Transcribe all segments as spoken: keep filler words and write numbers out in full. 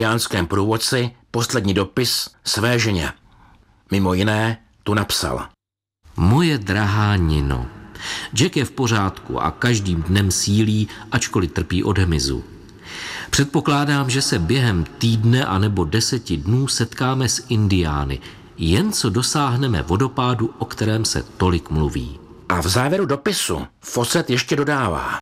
indiánském průvodci poslední dopis své ženě. Mimo jiné tu napsal: Moje drahá Nino, Jack je v pořádku a každým dnem sílí, ačkoliv trpí od hmyzu. Předpokládám, že se během týdne anebo deseti dnů setkáme s Indiány, jen co dosáhneme vodopádu, o kterém se tolik mluví. A v závěru dopisu Fawcett ještě dodává: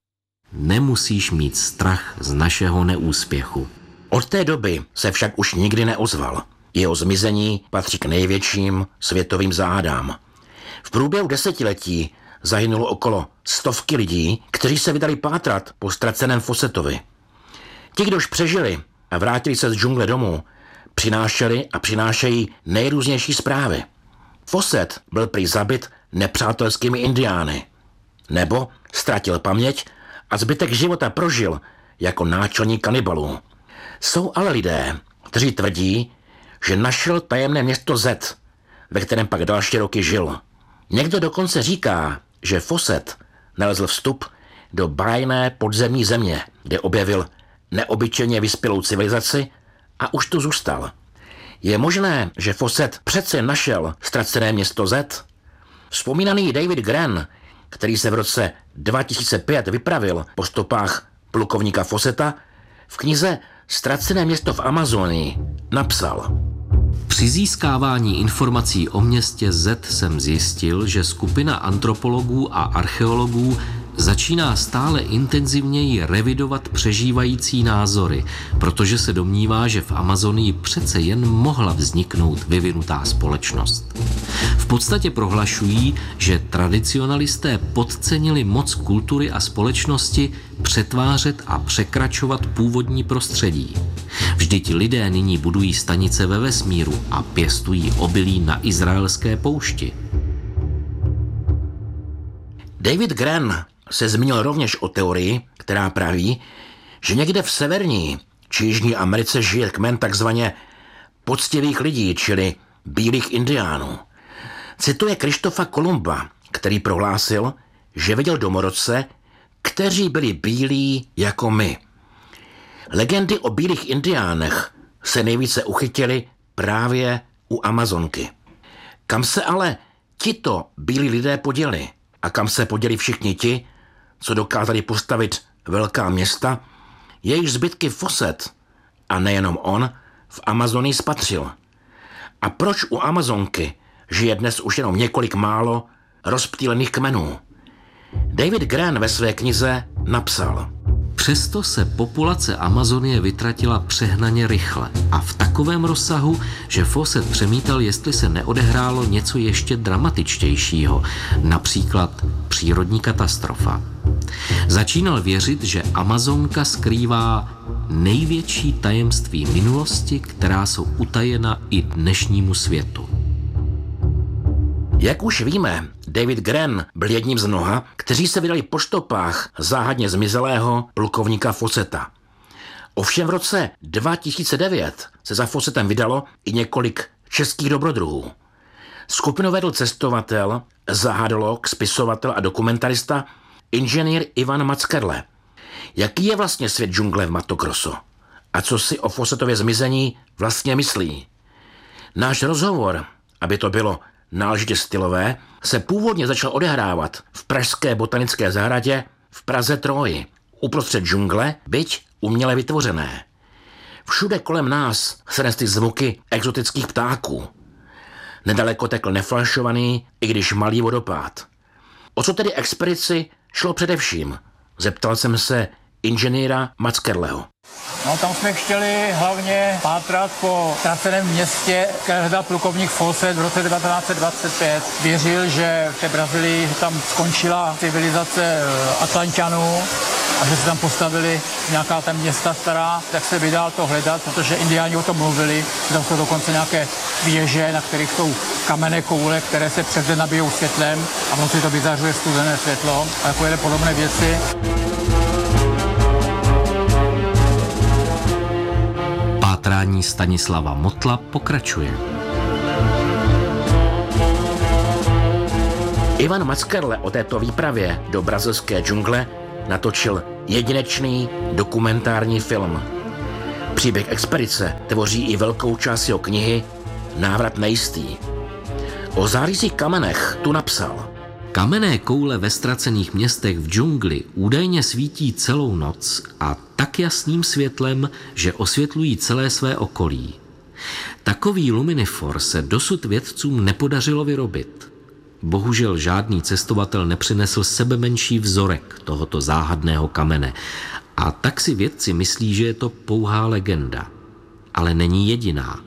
Nemusíš mít strach z našeho neúspěchu. Od té doby se však už nikdy neozval. Jeho zmizení patří k největším světovým záhadám. V průběhu desetiletí zahynulo okolo stovky lidí, kteří se vydali pátrat po ztraceném Fawcettovi. Ti, kdož přežili a vrátili se z džungle domů, přinášeli a přinášejí nejrůznější zprávy. Fawcett byl prý zabit nepřátelskými Indiány, nebo ztratil paměť a zbytek života prožil jako náčelník kanibalů. Jsou ale lidé, kteří tvrdí, že našel tajemné město Z, ve kterém pak další roky žil. Někdo dokonce říká, že Fawcett nalezl vstup do bájné podzemní země, kde objevil neobyčejně vyspělou civilizaci a už tu zůstal. Je možné, že Fawcett přece našel ztracené město Z? Vzpomínaný David Grann, který se v roce dva tisíce pět vypravil po stopách plukovníka Fawcetta, v knize Ztracené město v Amazonii napsal: Při získávání informací o městě Z jsem zjistil, že skupina antropologů a archeologů začíná stále intenzivněji revidovat přežívající názory, protože se domnívá, že v Amazonii přece jen mohla vzniknout vyvinutá společnost. V podstatě prohlašují, že tradicionalisté podcenili moc kultury a společnosti přetvářet a překračovat původní prostředí. Vždyť lidé nyní budují stanice ve vesmíru a pěstují obilí na izraelské poušti. David Grann se zmínil rovněž o teorii, která praví, že někde v severní či jižní Americe žije kmen takzvaně poctivých lidí, čili bílých indiánů. Cituje Krištofa Kolumba, který prohlásil, že viděl domorodce, kteří byli bílí jako my. Legendy o bílých indiánech se nejvíce uchytily právě u Amazonky. Kam se ale tito bílí lidé poděli a kam se poděli všichni ti, co dokázali postavit velká města, jejich zbytky Fawcett, a nejenom on, v Amazonii spatřil. A proč u Amazonky žije dnes už jenom několik málo rozptýlených kmenů? David Grann ve své knize napsal: Přesto se populace Amazonie vytratila přehnaně rychle a v takovém rozsahu, že Fawcett přemítal, jestli se neodehrálo něco ještě dramatičtějšího, například přírodní katastrofa. Začínal věřit, že Amazonka skrývá největší tajemství minulosti, která jsou utajena i dnešnímu světu. Jak už víme, David Grann byl jedním z mnoha, kteří se vydali po stopách záhadně zmizelého plukovníka Fawcetta. Ovšem v roce dva tisíce devět se za Fawcettem vydalo i několik českých dobrodruhů. Skupinu vedl cestovatel, zahádolog, spisovatel a dokumentarista inženýr Ivan Mackerle. Jaký je vlastně svět džungle v Mato Grosso? A co si o Fawcettově zmizení vlastně myslí? Náš rozhovor, aby to bylo náležitě stylové, se původně začal odehrávat v pražské botanické zahradě v Praze Troji, uprostřed džungle, byť uměle vytvořené. Všude kolem nás se nesly zvuky exotických ptáků. Nedaleko tekl nefalšovaný, i když malý vodopád. O co tedy expedici šlo především? Zeptal jsem se inženýra Mackerleho. No, tam jsme chtěli hlavně pátrat po ztraceném městě, které hledal plukovník Fawcett v roce devatenáct set dvacet pět. Věřil, že v té Brazílii tam skončila civilizace Atlanťanů a že se tam postavili nějaká tam města stará, tak se vydal to hledat, protože indiáni o tom mluvili. Tam jsou dokonce nějaké věže, na kterých jsou kamenné koule, které se přes den nabijou světlem a v noci to vyzařuje studené světlo a takové podobné věci. Pátrání Stanislava Motla pokračuje. Ivan Mackerle o této výpravě do brazilské džungle natočil jedinečný dokumentární film. Příběh expedice tvoří i velkou část jeho knihy Návrat nejistý. O zářizích kamenech tu napsal: Kamenné koule ve ztracených městech v džungli údajně svítí celou noc a tak jasným světlem, že osvětlují celé své okolí. Takový luminifor se dosud vědcům nepodařilo vyrobit. Bohužel žádný cestovatel nepřinesl sebemenší vzorek tohoto záhadného kamene a tak si vědci myslí, že je to pouhá legenda. Ale není jediná.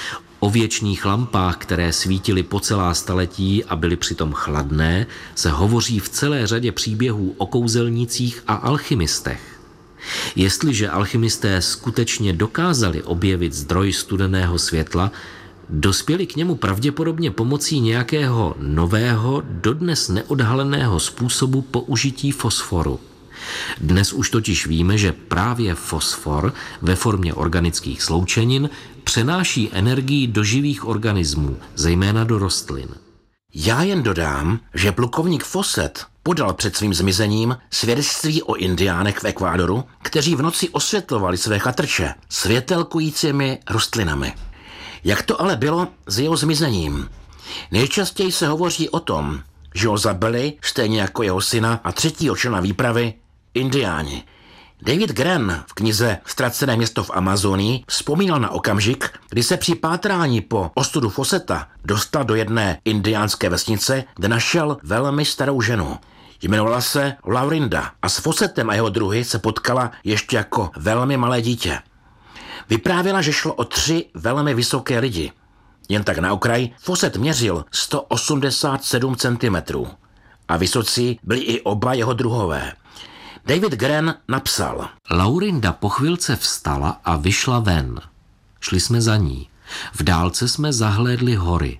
O věčných lampách, které svítily po celá staletí a byly přitom chladné, se hovoří v celé řadě příběhů o kouzelnících a alchymistech. Jestliže alchymisté skutečně dokázali objevit zdroj studeného světla, dospěli k němu pravděpodobně pomocí nějakého nového, dodnes neodhaleného způsobu použití fosforu. Dnes už totiž víme, že právě fosfor ve formě organických sloučenin přenáší energii do živých organismů, zejména do rostlin. Já jen dodám, že plukovník Fawcett podal před svým zmizením svědectví o indiánech v Ekvádoru, kteří v noci osvětlovali své chatrče světelkujícími rostlinami. Jak to ale bylo s jeho zmizením? Nejčastěji se hovoří o tom, že ho zabili, stejně jako jeho syna a třetího člena výpravy, indiáni. David Gren v knize Ztracené město v Amazonii vzpomínal na okamžik, kdy se při pátrání po ostudu Fawcetta dostal do jedné indiánské vesnice, kde našel velmi starou ženu. Jmenovala se Laurinda a s Fawcettem a jeho druhy se potkala ještě jako velmi malé dítě. Vyprávěla, že šlo o tři velmi vysoké lidi. Jen tak na okraj, Fawcett měřil sto osmdesát sedm centimetrů a vysocí byli i oba jeho druhové. David Gren napsal: Laurinda po chvilce vstala a vyšla ven. Šli jsme za ní. V dálce jsme zahlédli hory.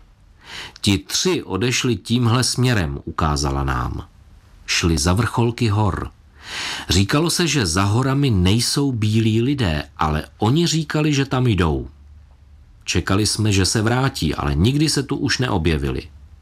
Ti tři odešli tímhle směrem, ukázala nám. Šli za vrcholky hor. Říkalo se, že za horami nejsou bílí lidé, ale oni říkali, že tam jdou. Čekali jsme, že se vrátí, ale nikdy se tu už neobjevili.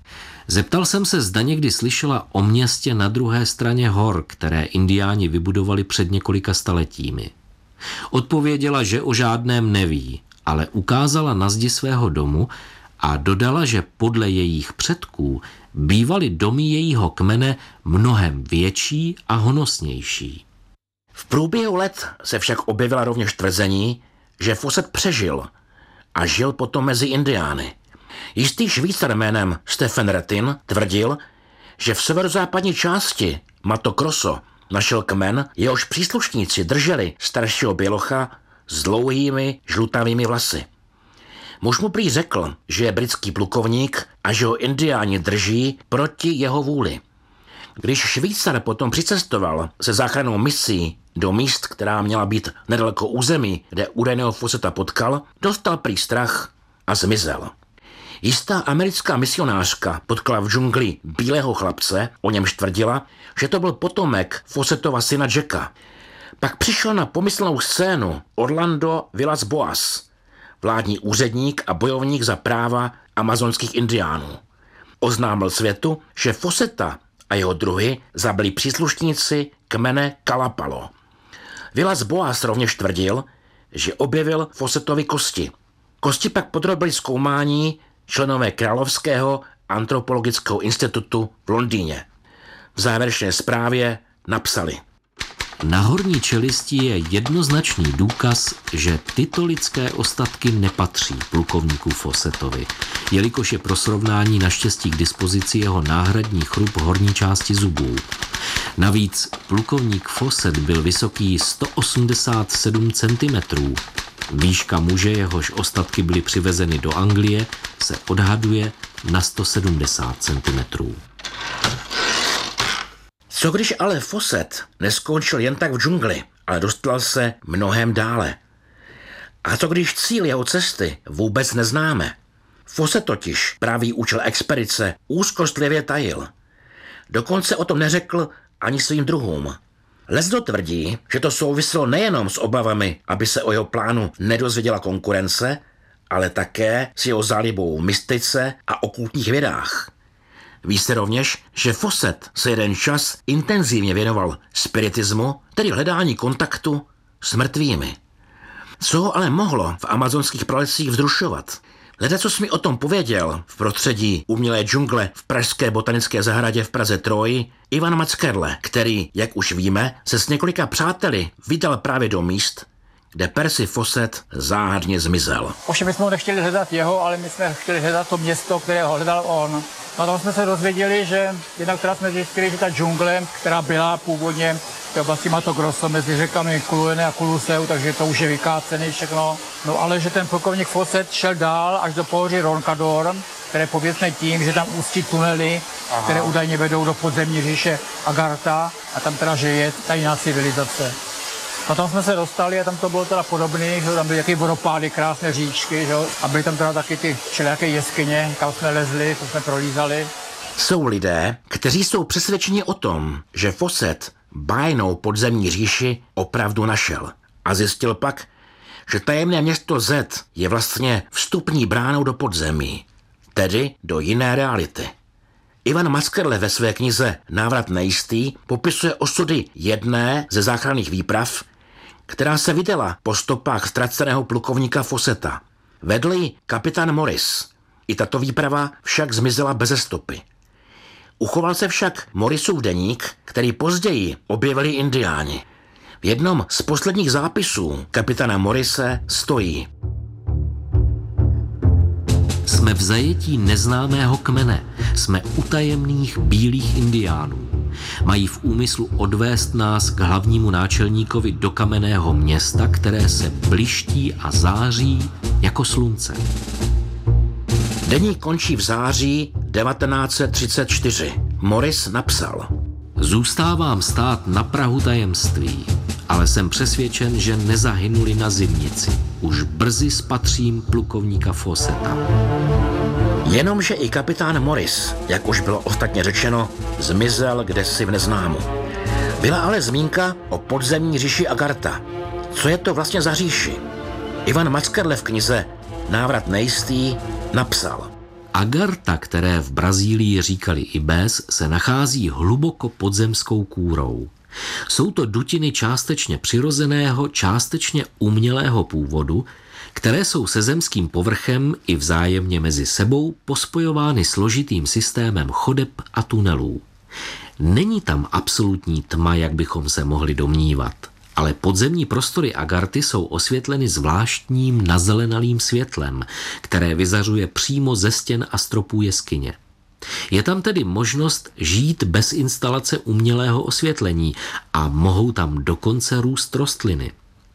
Zeptal jsem se, zda někdy slyšela o městě na druhé straně hor, které indiáni vybudovali před několika staletími. Odpověděla, že o žádném neví, ale ukázala na zdi svého domu a dodala, že podle jejich předků bývaly domy jejího kmene mnohem větší a honosnější. V průběhu let se však objevila rovněž tvrzení, že Fawcett přežil a žil potom mezi indiány. Jistý Švýcar jménem Stephen Rettin tvrdil, že v severozápadní části Mato Grosso našel kmen, jehož příslušníci drželi staršího bělocha s dlouhými žlutavými vlasy. Muž mu prý řekl, že je britský plukovník a že ho indiáni drží proti jeho vůli. Když Švýcar potom přicestoval se záchrannou misí do míst, která měla být nedaleko území, kde údajného Fawcetta potkal, dostal prý strach a zmizel. Jistá americká misionářka potkala v džungli bílého chlapce, o němž tvrdila, že to byl potomek Fawcettova syna Jacka. Pak přišel na pomyslnou scénu Orlando Villas Boas, vládní úředník a bojovník za práva amazonských indiánů. Oznámil světu, že Fawcetta a jeho druhy zabili příslušníci kmene Kalapalo. Villas Boas rovněž tvrdil, že objevil Fawcettovy kosti. Kosti pak podrobili zkoumání členové Královského antropologického institutu v Londýně. V závěrečné zprávě napsali: Na horní čelisti je jednoznačný důkaz, že tyto lidské ostatky nepatří plukovníku Fawcettovi, jelikož je pro srovnání naštěstí k dispozici jeho náhradní chrup horní části zubů. Navíc plukovník Fawcett byl vysoký sto osmdesát sedm centimetrů. Výška muže, jehož ostatky byly přivezeny do Anglie, se odhaduje na sto sedmdesát centimetrů. Co když ale Fawcett neskončil jen tak v džungli, ale dostal se mnohem dále? A co když cíl jeho cesty vůbec neznáme? Fawcett totiž pravý účel expedice úzkostlivě tajil. Dokonce o tom neřekl ani svým druhům. Leckdo tvrdí, že to souviselo nejenom s obavami, aby se o jeho plánu nedozvěděla konkurence, ale také s jeho zálibou v mystice a okultních vědách. Ví se rovněž, že Fawcett se jeden čas intenzivně věnoval spiritismu, tedy hledání kontaktu s mrtvými. Co ho ale mohlo v amazonských pralesích vzrušovat? Leda, co jsi mi o tom pověděl v prostředí umělé džungle v pražské botanické zahradě v Praze Troji, Ivan Mackerle, který, jak už víme, se s několika přáteli vydal právě do míst, kde Percy Fawcett záhadně zmizel. Ovšem my jsme ho nechtěli hledat jeho, ale my jsme chtěli hledat to město, které ho hledal on. A tam jsme se dozvěděli, že jednak teda jsme zjistili, že ta džungle, která byla původně v oblasti Mato Grosso mezi řekami Kuluene a Kuluseu, takže to už je vykácené všechno. No ale že ten plukovník Fawcett šel dál až do pohoří Roncador, které je pověstné tím, že tam ústí tunely, Aha. které údajně vedou do podzemní říše Agartha a tam teda žije tajná civilizace. A tam jsme se dostali a tam to bylo teda podobné, že tam byly jaký vodopády, krásné říčky, že? A byly tam teda taky ty všelijaké jeskyně, kam jsme lezli, to jsme prolízali. Jsou lidé, kteří jsou přesvědčeni o tom, že Fawcett bájnou podzemní říši opravdu našel. A zjistil pak, že tajemné město Z je vlastně vstupní bránou do podzemí, tedy do jiné reality. Ivan Mackerle ve své knize Návrat nejistý popisuje osudy jedné ze záchranných výprav, která se vydala po stopách ztraceného plukovníka Fawcetta. Vedl ji kapitán Morris. I tato výprava však zmizela beze stopy. Uchoval se však Morrisův deník, který později objevili indiáni. V jednom z posledních zápisů kapitána Morrise stojí: Jsme v zajetí neznámého kmene, jsme u tajemných bílých indiánů. Mají v úmyslu odvést nás k hlavnímu náčelníkovi do kamenného města, které se bliští a září jako slunce. Deník končí v září devatenáct set třicet čtyři. Morris napsal: Zůstávám stát na prahu tajemství, ale jsem přesvědčen, že nezahynuli na zimnici. Už brzy spatřím plukovníka Fawcetta. Jenomže i kapitán Morris, jak už bylo ostatně řečeno, zmizel kdesi v neznámu. Byla ale zmínka o podzemní říši Agartha. Co je to vlastně za říši? Ivan Mackerle v knize Návrat nejistý napsal: Agartha, které v Brazílii říkali Ibés, se nachází hluboko pod zemskou kůrou. Jsou to dutiny částečně přirozeného, částečně umělého původu, které jsou se zemským povrchem i vzájemně mezi sebou pospojovány složitým systémem chodeb a tunelů. Není tam absolutní tma, jak bychom se mohli domnívat, ale podzemní prostory Agarthy jsou osvětleny zvláštním nazelenalým světlem, které vyzařuje přímo ze stěn a stropů jeskyně. Je tam tedy možnost žít bez instalace umělého osvětlení a mohou tam dokonce růst rostliny.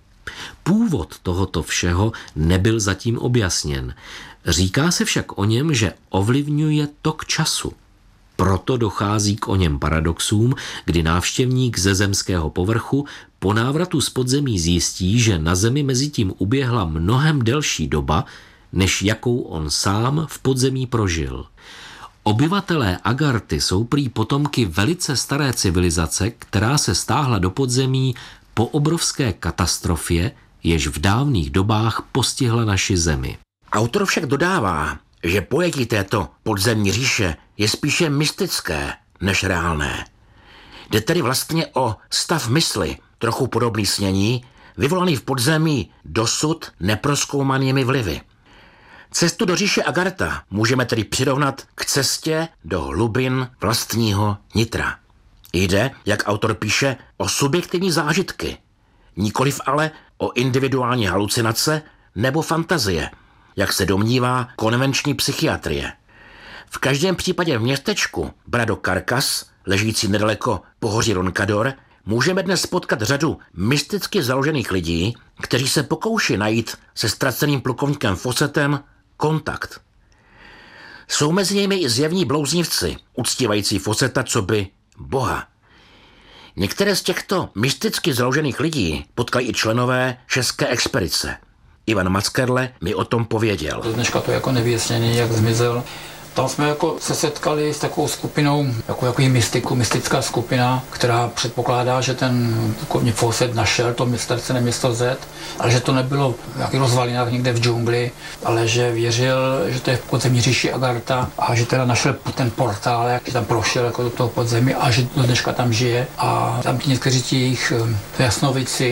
Původ tohoto všeho nebyl zatím objasněn. Říká se však o něm, že ovlivňuje tok času. Proto dochází k o něm paradoxům, kdy návštěvník ze zemského povrchu po návratu z podzemí zjistí, že na zemi mezitím uběhla mnohem delší doba, než jakou on sám v podzemí prožil. Obyvatelé Agarthy jsou prý potomky velice staré civilizace, která se stáhla do podzemí po obrovské katastrofě, jež v dávných dobách postihla naši zemi. Autor však dodává, že pojetí této podzemní říše je spíše mystické než reálné. Jde tedy vlastně o stav mysli, trochu podobný snění, vyvolaný v podzemí dosud neprozkoumanými vlivy. Cestu do říše Agartha můžeme tedy přirovnat k cestě do hlubin vlastního nitra. Jde, jak autor píše, o subjektivní zážitky, nikoliv ale o individuální halucinace nebo fantazie, jak se domnívá konvenční psychiatrie. V každém případě v městečku Brado Carcas, ležící nedaleko pohoří Roncador, můžeme dnes potkat řadu mysticky založených lidí, kteří se pokouší najít se ztraceným plukovníkem Fawcettem kontakt. Jsou mezi nimi i zjevní blouznivci, uctívající Fawcetta coby boha. Některé z těchto mysticky založených lidí potkali i členové české expedice. Ivan Mackerle mi o tom pověděl. Do dneška to je jako nevyjasněný, jak zmizel. Tam jsme jako se setkali s takovou skupinou, jako jaký mystiku, mystická skupina, která předpokládá, že ten plukovník Fawcett našel to ztracené město Z, ale že to nebylo v nějakých rozvalinách někde v džungli, ale že věřil, že to je v podzemní říši Agartha a že teda našel ten portál, jak tam prošel jako do toho podzemí a že do dneška tam žije. A tam ti někteří ti jejich jasnovici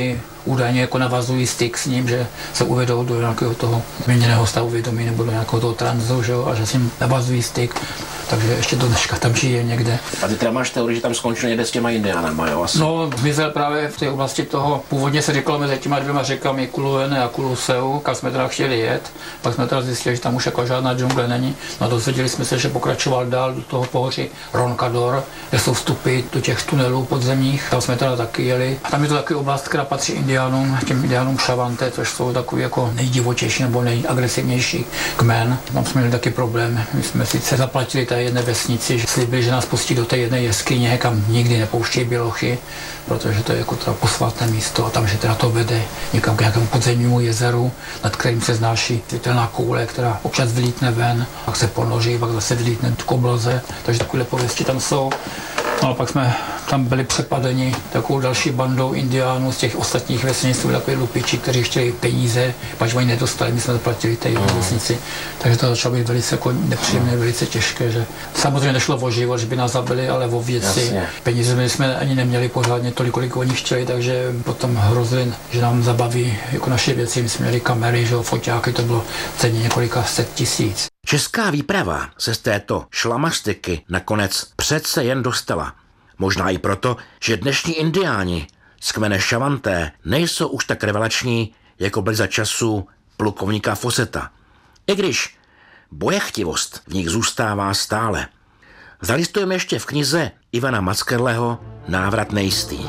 údajně jako navazují styk s ním, že se uvedou do nějakého toho změněného stavu vědomí nebo do nějakého toho transu, že jo, a že s ním navazují styk. Takže ještě do dneška tam žije někde. A ty teda máš teorii, že tam skončil někde s těma indiánama, jo? Asi. No, zmizel právě v té oblasti toho, původně se říkalo mezi těma dvěma řekami Kuluene a Kuluseu, kam jsme teda chtěli jet. Pak jsme teda zjistili, že tam už jako žádná džungle není. No a dozvěděli jsme se, že pokračoval dál do toho pohoří Roncador, kde jsou vstupy do těch tunelů podzemních. Tam jsme teda taky jeli. A tam je to taky oblast, která patří indiánům, těm indiánům Šavante, což jsou takový jako nejdivočejší nebo nejagresivnější kmen. Tam jsme měli taky problém. My jsme sice zaplatili té jedné vesnici, že slíbili, že nás pustí do té jedné jeskyně, kam nikdy nepouštějí bělochy, protože to je jako teda posvátné místo a tam, že teda to vede někam k nějakému podzemnímu jezeru, nad kterým se znáší světelná koule, která občas vylítne ven, pak se ponoří, pak zase vylítne k obloze, takže takové pověsti tam jsou. No a pak jsme tam byli přepadeni takovou další bandou indiánů z těch ostatních vesnic, jsou takové lupiči, kteří chtěli peníze, pač oni nedostali, my jsme zaplatili té jedné vesnici, takže to začalo být velice jako nepříjemné, velice těžké, že samozřejmě nešlo o život, že by nás zabili, ale o věci. Jasně. Peníze my jsme ani neměli pořádně tolik, kolik oni chtěli, takže potom hrozili, že nám zabaví jako naše věci, my jsme měli kamery, že foťáky, to bylo v ceně několika set tisíc. Česká výprava se z této šlamastiky nakonec přece jen dostala. Možná i proto, že dnešní indiáni z kmene Šavanté nejsou už tak revelační, jako byli za času plukovníka Fosseta. I když bojechtivost v nich zůstává stále. Zalistujeme ještě v knize Ivana Mackerleho Návrat nejistý.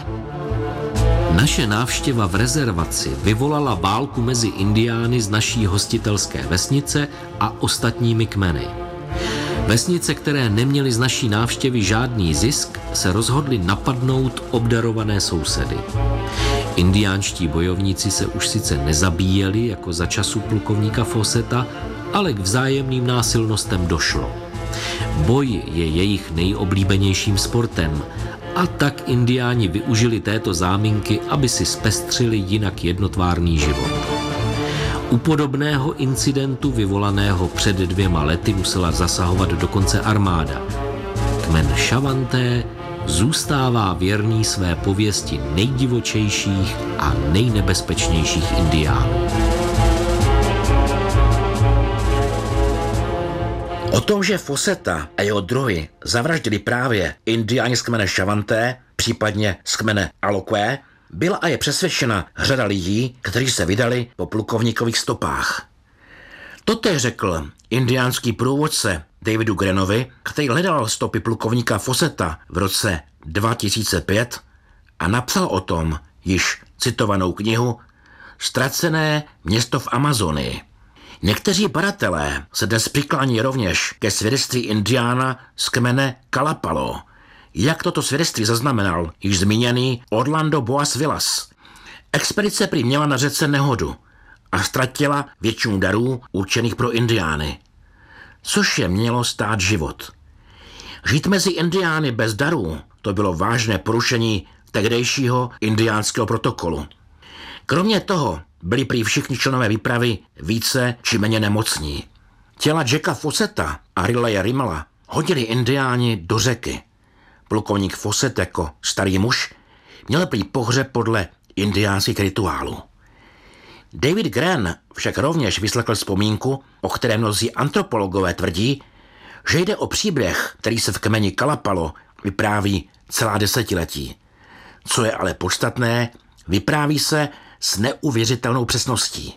Naše návštěva v rezervaci vyvolala válku mezi indiány z naší hostitelské vesnice a ostatními kmeny. Vesnice, které neměly z naší návštěvy žádný zisk, se rozhodly napadnout obdarované sousedy. Indiánští bojovníci se už sice nezabíjeli jako za času plukovníka Fosseta, ale k vzájemným násilnostem došlo. Boj je jejich nejoblíbenějším sportem, a tak indiáni využili této záminky, aby si zpestřili jinak jednotvárný život. U podobného incidentu vyvolaného před dvěma lety musela zasahovat dokonce armáda. Kmen Šavanté zůstává věrný své pověsti nejdivočejších a nejnebezpečnějších indiánů. O tom, že Fosseta a jeho druhy zavraždili právě indiáni z kmene Šavanté, případně z kmene Aloqué, byla a je přesvědčena řada lidí, kteří se vydali po plukovníkových stopách. Totéž řekl indiánský průvodce Davidu Grenovi, který hledal stopy plukovníka Fosseta v roce dva tisíce pět a napsal o tom již citovanou knihu Ztracené město v Amazonii. Někteří badatelé se dnes přiklání rovněž ke svědectví indiána z kmene Kalapalo, jak toto svědectví zaznamenal již zmíněný Orlando Boas Villas. Expedice prý měla na řece nehodu a ztratila většinu darů určených pro indiány, což je mělo stát život. Žít mezi indiány bez darů, to bylo vážné porušení tehdejšího indiánského protokolu. Kromě toho byli prý všichni členové výpravy více či méně nemocní. Těla Jacka Fosseta a Rileya Rimala hodili indiáni do řeky. Plukovník Fosset jako starý muž měl prý pohřeb podle indiánských rituálů. David Gren však rovněž vyslechl vzpomínku, o které mnozí antropologové tvrdí, že jde o příběh, který se v kmeni Kalapalo vypráví celá desetiletí. Co je ale podstatné, vypráví se s neuvěřitelnou přesností.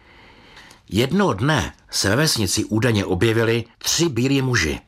Jednoho dne se ve vesnici údajně objevili tři bílí muži.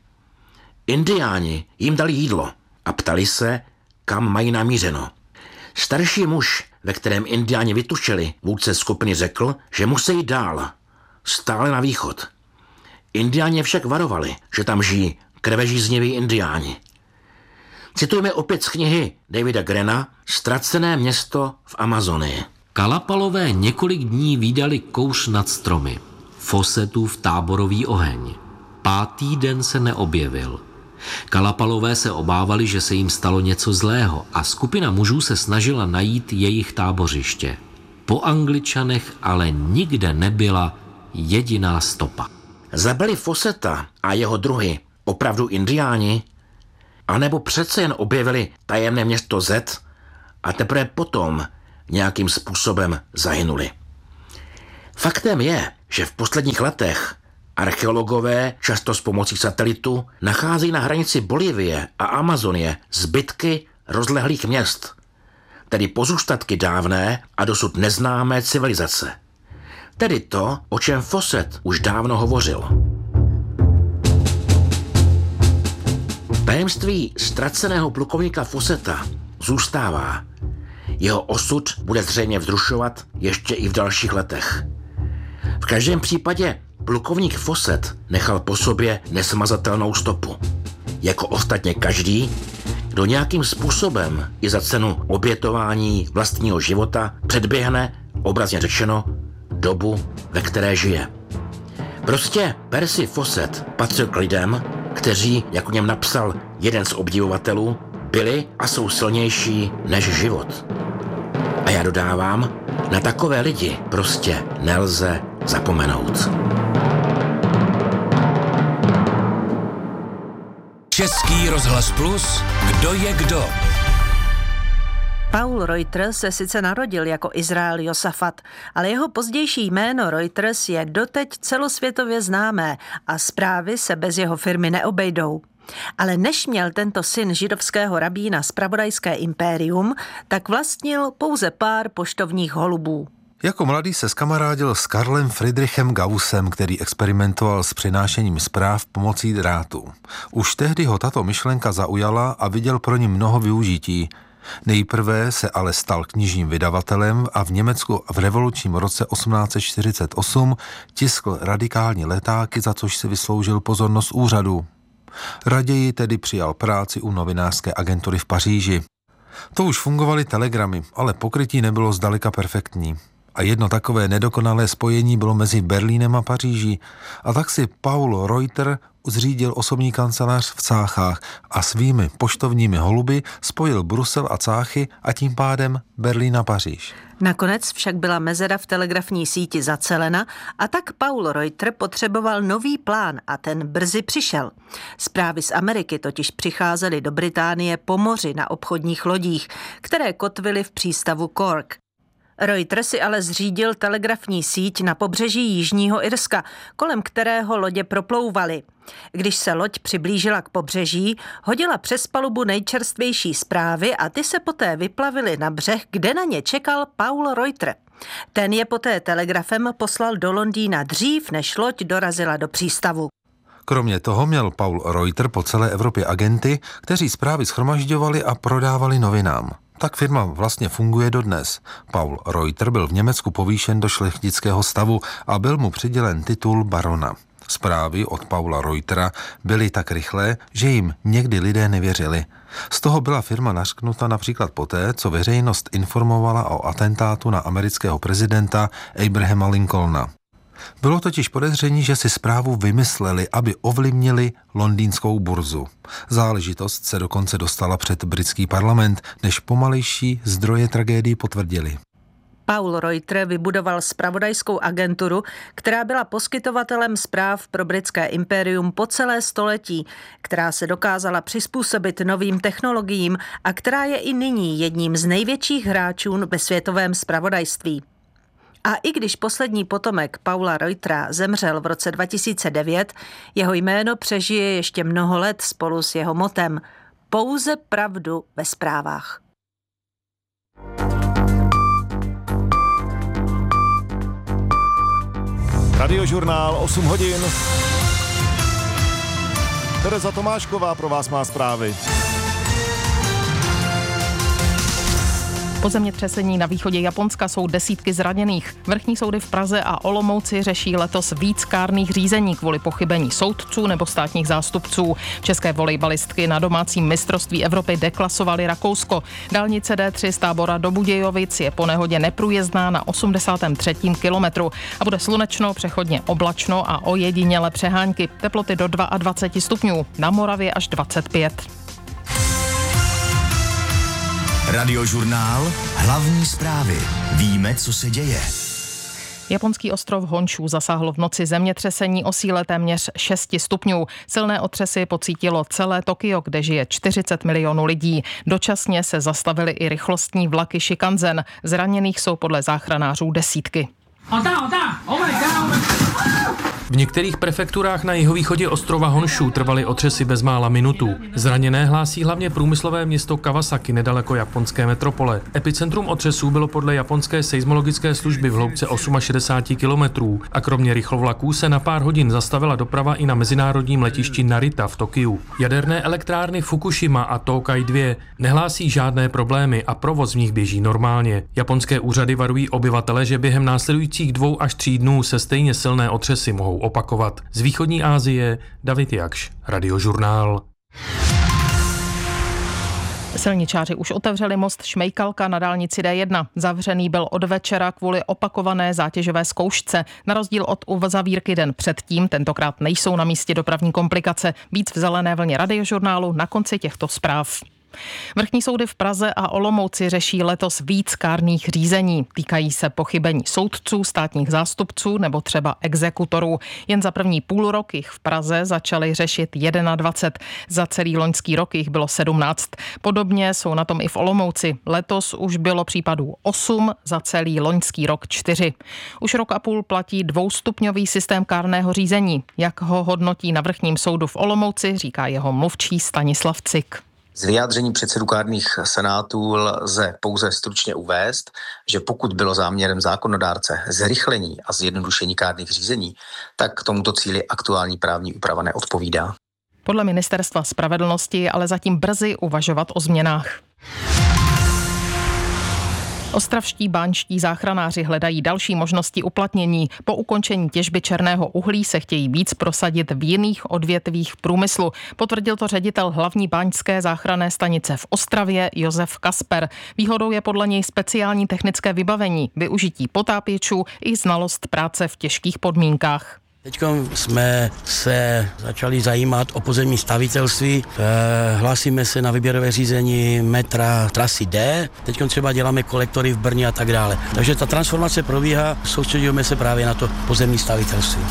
Indiáni jim dali jídlo a ptali se, kam mají namířeno. Starší muž, ve kterém indiáni vytušili, vůdce skupiny řekl, že musí jít dál, stále na východ. Indiáni však varovali, že tam žijí krvežízniví indiáni. Citujeme opět z knihy Davida Grena Ztracené město v Amazonii. Kalapalové několik dní vídali kouř nad stromy, Fossetův táborový oheň. Pátý den se neobjevil. Kalapalové se obávali, že se jim stalo něco zlého a skupina mužů se snažila najít jejich tábořiště. Po Angličanech ale nikde nebyla jediná stopa. Zabili Fosseta a jeho druhy opravdu indiáni? A nebo přece jen objevili tajemné město Z a teprve potom nějakým způsobem zahynuli. Faktem je, že v posledních letech archeologové často s pomocí satelitu nacházejí na hranici Bolívie a Amazonie zbytky rozlehlých měst, tedy pozůstatky dávné a dosud neznámé civilizace. Tedy to, o čem Fawcett už dávno hovořil. Tajemství ztraceného plukovníka Fawcetta zůstává. Jeho osud bude zřejmě vzrušovat ještě i v dalších letech. V každém případě plukovník Fawcett nechal po sobě nesmazatelnou stopu. Jako ostatně každý, kdo nějakým způsobem i za cenu obětování vlastního života předběhne, obrazně řečeno, dobu, ve které žije. Prostě Percy Fawcett patřil k lidem, kteří, jak o něm napsal jeden z obdivovatelů, byli a jsou silnější než život. A já dodávám, na takové lidi prostě nelze zapomenout. Český rozhlas Plus, kdo je kdo? Paul Reuter se sice narodil jako Izrael Josafat, ale jeho pozdější jméno Reuters je doteď celosvětově známé a zprávy se bez jeho firmy neobejdou. Ale než měl tento syn židovského rabína zpravodajské impérium, tak vlastnil pouze pár poštovních holubů. Jako mladý se skamarádil s Karlem Friedrichem Gaussem, který experimentoval s přinášením zpráv pomocí drátu. Už tehdy ho tato myšlenka zaujala a viděl pro ní mnoho využití. Nejprve se ale stal knižním vydavatelem a v Německu v revolučním roce osmnáct set čtyřicet osm tiskl radikální letáky, za což si vysloužil pozornost úřadu. Raději tedy přijal práci u novinářské agentury v Paříži. To už fungovaly telegramy, ale pokrytí nebylo zdaleka perfektní. A jedno takové nedokonalé spojení bylo mezi Berlínem a Paříží. A tak si Paul Reuter zřídil osobní kancelář v Cáchách a svými poštovními holuby spojil Brusel a Cáchy a tím pádem Berlín a Paříž. Nakonec však byla mezera v telegrafní síti zacelena a tak Paul Reuter potřeboval nový plán a ten brzy přišel. Zprávy z Ameriky totiž přicházely do Británie po moři na obchodních lodích, které kotvily v přístavu Cork. Reuter si ale zřídil telegrafní síť na pobřeží Jižního Irska, kolem kterého lodě proplouvaly. Když se loď přiblížila k pobřeží, hodila přes palubu nejčerstvější zprávy a ty se poté vyplavily na břeh, kde na ně čekal Paul Reuter. Ten je poté telegrafem poslal do Londýna dřív, než loď dorazila do přístavu. Kromě toho měl Paul Reuter po celé Evropě agenty, kteří zprávy shromažďovali a prodávali novinám. Tak firma vlastně funguje dodnes. Paul Reuter byl v Německu povýšen do šlechtického stavu a byl mu přidělen titul barona. Zprávy od Paula Reutera byly tak rychlé, že jim někdy lidé nevěřili. Z toho byla firma nařknuta například poté, co veřejnost informovala o atentátu na amerického prezidenta Abrahama Lincolna. Bylo totiž podezření, že si zprávu vymysleli, aby ovlivnili londýnskou burzu. Záležitost se dokonce dostala před britský parlament, než pomalejší zdroje tragédii potvrdili. Paul Reuter vybudoval zpravodajskou agenturu, která byla poskytovatelem zpráv pro britské impérium po celé století, která se dokázala přizpůsobit novým technologiím a která je i nyní jedním z největších hráčů ve světovém zpravodajství. A i když poslední potomek Paula Reutera zemřel v roce dva tisíce devět, jeho jméno přežije ještě mnoho let spolu s jeho motem Pouze pravdu ve zprávách. Radiožurnál osm hodin. Tereza Tomášková pro vás má zprávy. Po zemětřesení na východě Japonska jsou desítky zraněných. Vrchní soudy v Praze a Olomouci řeší letos víc kárných řízení kvůli pochybení soudců nebo státních zástupců. České volejbalistky na domácím mistrovství Evropy deklasovali Rakousko. Dálnice D tři z Tábora do Budějovic je po nehodě neprůjezdná na osmdesátém třetím kilometru a bude slunečno, přechodně oblačno a ojedinělé přehánky. Teploty do dvacet dva stupňů, na Moravě až dvacet pět. Radiožurnál, hlavní zprávy. Víme, co se děje. Japonský ostrov Honshu zasáhlo v noci zemětřesení o síle téměř šest stupňů. Silné otřesy pocítilo celé Tokio, kde žije čtyřicet milionů lidí. Dočasně se zastavily i rychlostní vlaky Shinkansen. Zraněných jsou podle záchranářů desítky. V některých prefekturách na jihovýchodě ostrova Honshu trvaly otřesy bezmála minutu. Zraněné hlásí hlavně průmyslové město Kawasaki nedaleko japonské metropole. Epicentrum otřesů bylo podle japonské seismologické služby v hloubce šedesát osm kilometrů a kromě rychlovlaků se na pár hodin zastavila doprava i na mezinárodním letišti Narita v Tokiu. Jaderné elektrárny Fukushima a Tokai dva nehlásí žádné problémy a provoz v nich běží normálně. Japonské úřady varují obyvatele, že během následujících dvou až tří dnů se stejně silné otřesy mohou opakovat. Z východní Asie David Jakš, Radiožurnál. Silničáři už otevřeli most Šmejkalka na dálnici D jedna. Zavřený byl od večera kvůli opakované zátěžové zkoušce. Na rozdíl od uzavírky den předtím, tentokrát nejsou na místě dopravní komplikace. Víc v zelené vlně Radiožurnálu na konci těchto zpráv. Vrchní soudy v Praze a Olomouci řeší letos víc kárných řízení. Týkají se pochybení soudců, státních zástupců nebo třeba exekutorů. Jen za první půl rok jich v Praze začali řešit dvacet jedna. Za celý loňský rok jich bylo sedmnáct. Podobně jsou na tom i v Olomouci. Letos už bylo případů osm, za celý loňský rok čtyři. Už rok a půl platí dvoustupňový systém kárného řízení. Jak ho hodnotí na vrchním soudu v Olomouci, říká jeho mluvčí Stanislav Cik. Z vyjádření předsedů kárných senátů lze pouze stručně uvést, že pokud bylo záměrem zákonodárce zrychlení a zjednodušení kárných řízení, tak k tomuto cíli aktuální právní úprava neodpovídá. Podle ministerstva spravedlnosti je ale zatím brzy uvažovat o změnách. Ostravští báňští záchranáři hledají další možnosti uplatnění. Po ukončení těžby černého uhlí se chtějí víc prosadit v jiných odvětvích průmyslu. Potvrdil to ředitel hlavní báňské záchranné stanice v Ostravě Josef Kasper. Výhodou je podle něj speciální technické vybavení, využití potápěčů i znalost práce v těžkých podmínkách. Teď jsme se začali zajímat o pozemní stavitelství, hlásíme se na výběrové řízení metra trasy D, teď třeba děláme kolektory v Brně a tak dále. Takže ta transformace probíhá, soustředíme se právě na to pozemní stavitelství.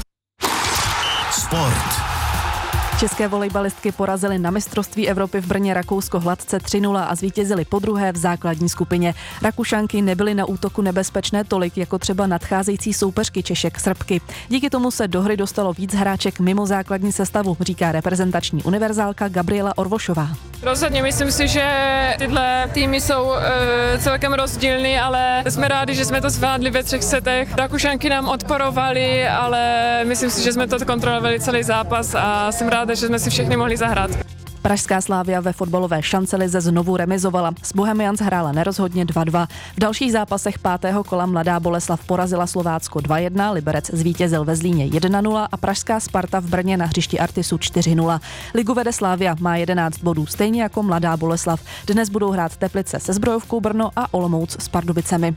Sport. České volejbalistky porazily na mistrovství Evropy v Brně Rakousko hladce tři nula a zvítězily podruhé v základní skupině. Rakušanky nebyly na útoku nebezpečné tolik, jako třeba nadcházející soupeřky Češek Srbky. Díky tomu se do hry dostalo víc hráček mimo základní sestavu, říká reprezentační univerzálka Gabriela Orvošová. Rozhodně myslím si, že tyhle týmy jsou e, celkem rozdílný, ale jsme rádi, že jsme to zvládli ve třech setech. Rakušanky nám odporovaly, ale myslím si, že jsme to kontrolovali celý zápas a jsem ráda, že jsme si všechny mohli zahrát. Pražská Slavia ve fotbalové šancelize znovu remizovala. S Bohemians hrála nerozhodně dva dva. V dalších zápasech pátého kola Mladá Boleslav porazila Slovácko dva jedna, Liberec zvítězil ve Zlíně jedna nula a pražská Sparta v Brně na hřišti Artisu čtyři nula. Ligu vede Slavia, má jedenáct bodů, stejně jako Mladá Boleslav. Dnes budou hrát Teplice se Zbrojovkou Brno a Olomouc s Pardubicemi.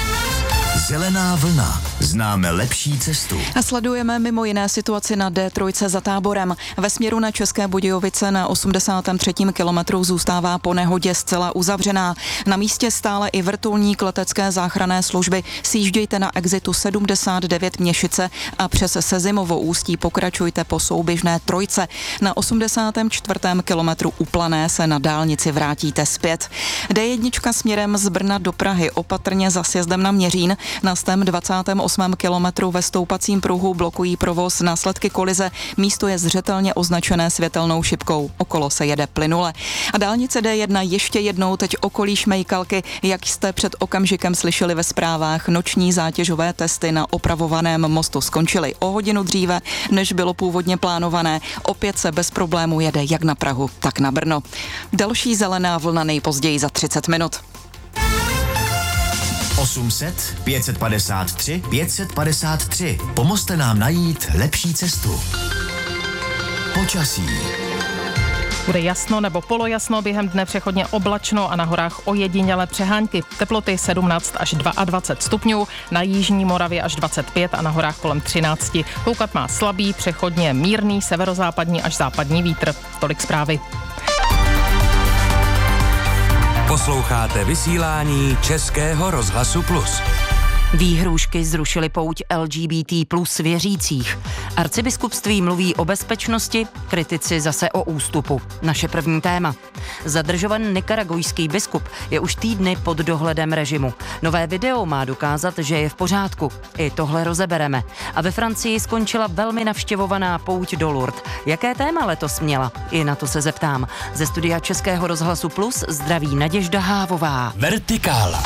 Zelená vlna. Známe lepší cestu. A sledujeme mimo jiné situaci na D tři za Táborem. Ve směru na České Budějovice na osmdesátém třetím kilometru zůstává po nehodě zcela uzavřená. Na místě stále i vrtulník letecké záchranné služby. Sjíždějte na exitu sedmdesát devět Měšice a přes Sezimovo Ústí pokračujte po souběžné trojce. Na osmdesátém čtvrtém kilometru u Plané se na dálnici vrátíte zpět. D jedna směrem z Brna do Prahy opatrně za sjezdem na Měřín. Na stém dvacátém osmém kilometru ve stoupacím pruhu blokují provoz následky kolize. Místo je zřetelně označené světelnou šipkou. Okolo se jede plynule. A dálnice D jedna ještě jednou teď okolí Šmejkalky, jak jste před okamžikem slyšeli ve zprávách. Noční zátěžové testy na opravovaném mostu skončily o hodinu dříve, než bylo původně plánované. Opět se bez problémů jede jak na Prahu, tak na Brno. Další zelená vlna nejpozději za třicet minut. osm set, pět set padesát tři, pět set padesát tři. Pomozte nám najít lepší cestu. Počasí. Bude jasno nebo polojasno, během dne přechodně oblačno a na horách ojedinělé přehánky. Teploty sedmnáct až dvacet dva stupňů, na jižní Moravě až dvacet pět a na horách kolem třináct. Foukat má slabý, přechodně mírný severozápadní až západní vítr. Tolik zprávy. Posloucháte vysílání Českého rozhlasu Plus. Výhrůžky zrušily pouť L G B T plus věřících. Arcibiskupství mluví o bezpečnosti, kritici zase o ústupu. Naše první téma. Zadržovaný nikaragujský biskup je už týdny pod dohledem režimu. Nové video má dokázat, že je v pořádku. I tohle rozebereme. A ve Francii skončila velmi navštěvovaná pouť do Lourdes. Jaké téma letos měla? I na to se zeptám. Ze studia Českého rozhlasu Plus zdraví Naděžda Hávová. Vertikála.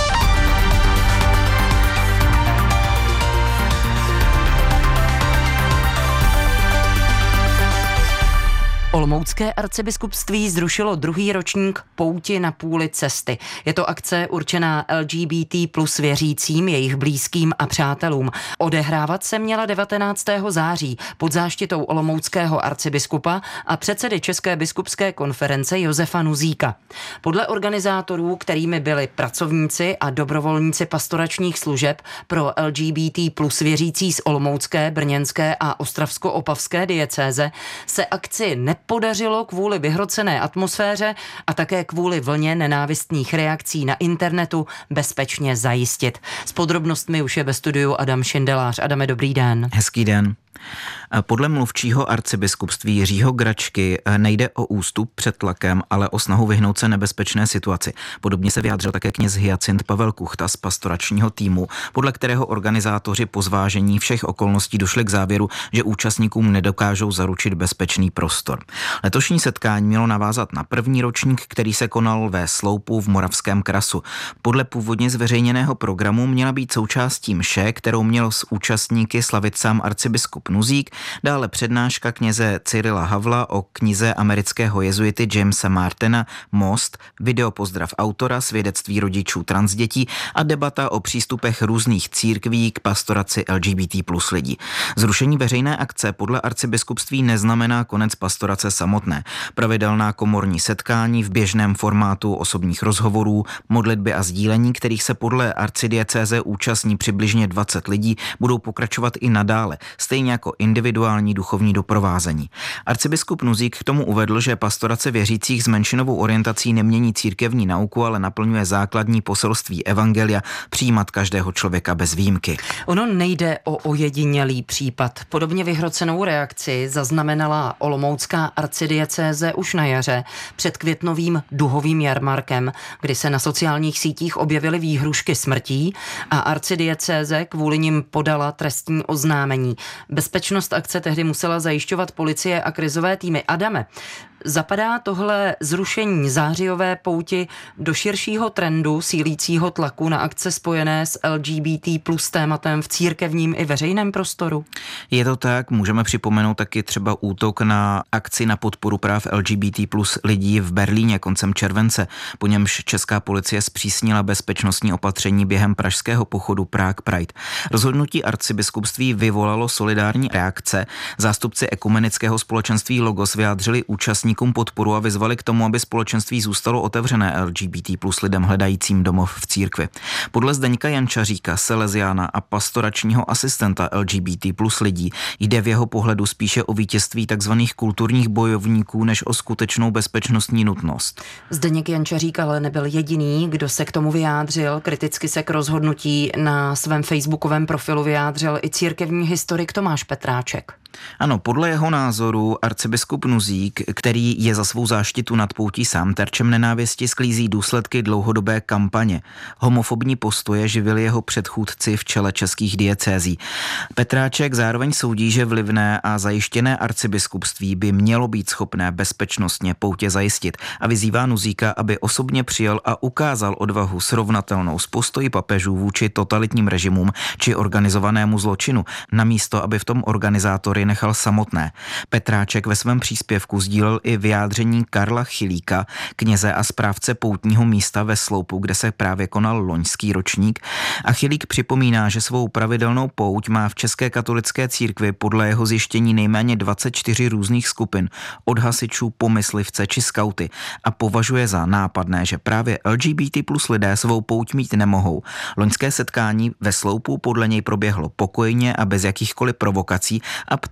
Olomoucké arcibiskupství zrušilo druhý ročník Pouti na půli cesty. Je to akce určená L G B T plus věřícím, jejich blízkým a přátelům. Odehrávat se měla devatenáctého září pod záštitou olomouckého arcibiskupa a předsedy České biskupské konference Josefa Nuzíka. Podle organizátorů, kterými byli pracovníci a dobrovolníci pastoračních služeb pro L G B T plus věřící z olomoucké, brněnské a ostravsko-opavské diecéze, se akci ne podařilo kvůli vyhrocené atmosféře a také kvůli vlně nenávistných reakcí na internetu bezpečně zajistit. S podrobnostmi už je ve studiu Adam Šindelář. Adame, dobrý den. Hezký den. Podle mluvčího arcibiskupství Jiřího Gračky nejde o ústup před tlakem, ale o snahu vyhnout se nebezpečné situaci. Podobně se vyjádřil také kněz Hyacint Pavel Kuchta z pastoračního týmu, podle kterého organizátoři po zvážení všech okolností došli k závěru, že účastníkům nedokážou zaručit bezpečný prostor. Letošní setkání mělo navázat na první ročník, který se konal ve Sloupu v Moravském Krasu. Podle původně zveřejněného programu měla být součástí mše, kterou měl s účastníky slavit sám arcibiskup Nuzík, dále přednáška kněze Cyrila Havla o knize amerického jezuity Jamesa Martina Most, videopozdrav autora, svědectví rodičů transdětí a debata o přístupech různých církví k pastoraci L G B T plus lidí. Zrušení veřejné akce podle arcibiskupství neznamená konec pastorace samotné. Pravidelná komorní setkání v běžném formátu osobních rozhovorů, modlitby a sdílení, kterých se podle arcidiecéze účastní přibližně dvacet lidí, budou pokračovat i nadále, stejně jako individuální duchovní doprovázení. Arcibiskup Nuzík k tomu uvedl, že pastorace věřících s menšinovou orientací nemění církevní nauku, ale naplňuje základní poselství evangelia přijímat každého člověka bez výjimky. Ono nejde o ojedinělý případ. Podobně vyhrocenou reakci zaznamenala olomoucká arcidiecéze už na jaře před květnovým duhovým jarmarkem, kdy se na sociálních sítích objevily výhrušky smrtí a arcidiecéze kvůli nim podala trestní oznámení. Bezpečnost akce tehdy musela zajišťovat policie a krizové týmy. Adame, zapadá tohle zrušení zářijové pouti do širšího trendu sílícího tlaku na akce spojené s L G B T plus tématem v církevním i veřejném prostoru? Je to tak, můžeme připomenout taky třeba útok na akci na podporu práv L G B T plus lidí v Berlíně koncem července, po němž česká policie zpřísnila bezpečnostní opatření během pražského pochodu Prague Pride. Rozhodnutí arcibiskupství vyvolalo solidární reakce. Zástupci ekumenického společenství Logos vyjádřili účastníkům podporu a vyzvali k tomu, aby společenství zůstalo otevřené L G B T plus lidem hledajícím domov v církvi. Podle Zdeňka Jančaříka, Salesiána a pastoračního asistenta L G B T plus lidí jde v jeho pohledu spíše o vítězství takzvaných kulturních bojovníků než o skutečnou bezpečnostní nutnost. Zdeněk Jančařík ale nebyl jediný, kdo se k tomu vyjádřil. Kriticky se k rozhodnutí na svém facebookovém profilu vyjádřil i církevní historik Tomáš Petráček. Ano, podle jeho názoru arcibiskup Nuzík, který je za svou záštitu nad poutí sám terčem nenávisti, sklízí důsledky dlouhodobé kampaně. Homofobní postoje živili jeho předchůdci v čele českých diecézí. Petráček zároveň soudí, že vlivné a zajištěné arcibiskupství by mělo být schopné bezpečnostně poutě zajistit a vyzývá Nuzíka, aby osobně přijel a ukázal odvahu srovnatelnou s postoji papežů vůči totalitním režimům či organizovanému zločinu, namísto aby v tom organizátory nechal samotné. Petráček ve svém příspěvku sdílel i vyjádření Karla Chilíka, kněze a správce poutního místa ve Sloupu, kde se právě konal loňský ročník. A Chilík připomíná, že svou pravidelnou pouť má v České katolické církvi podle jeho zjištění nejméně dvacet čtyři různých skupin, od hasičů po myslivce či skauty, a považuje za nápadné, že právě L G B T plus lidé svou pouť mít nemohou. Loňské setkání ve Sloupu podle něj proběhlo pokojně a bez jakýchkoliv provokací a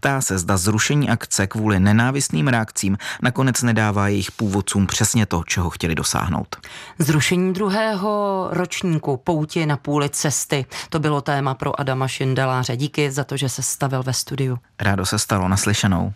Ptá se, zda zrušení akce kvůli nenávistným reakcím nakonec nedává jejich původcům přesně to, čeho chtěli dosáhnout. Zrušení druhého ročníku Pouti na půli cesty. To bylo téma pro Adama Šindeláře. Díky za to, že se stavil ve studiu. Rádo se stalo, naslyšenou.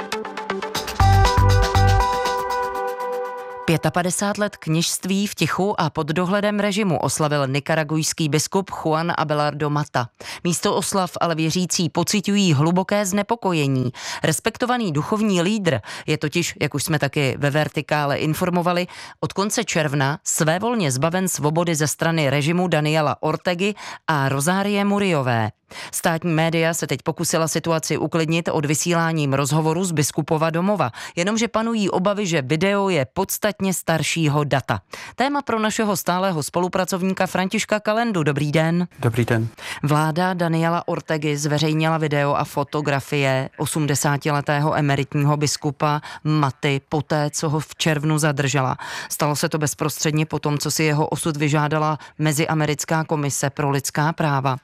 padesát pět let kněžství v tichu a pod dohledem režimu oslavil nikaragujský biskup Juan Abelardo Mata. Místo oslav ale věřící pociťují hluboké znepokojení. Respektovaný duchovní lídr je totiž, jak už jsme taky ve Vertikále informovali, od konce června svévolně zbaven svobody ze strany režimu Daniela Ortegy a Rozárie Muriové. Státní média se teď pokusila situaci uklidnit odvysíláním rozhovoru z biskupova domova, jenomže panují obavy, že video je podstatně staršího data. Téma pro našeho stálého spolupracovníka Františka Kalendu. Dobrý den. Dobrý den. Vláda Daniela Ortegy zveřejnila video a fotografie osmdesátiletého emeritního biskupa Maty poté, co ho v červnu zadržela. Stalo se to bezprostředně po tom, co si jeho osud vyžádala Meziamerická komise pro lidská práva.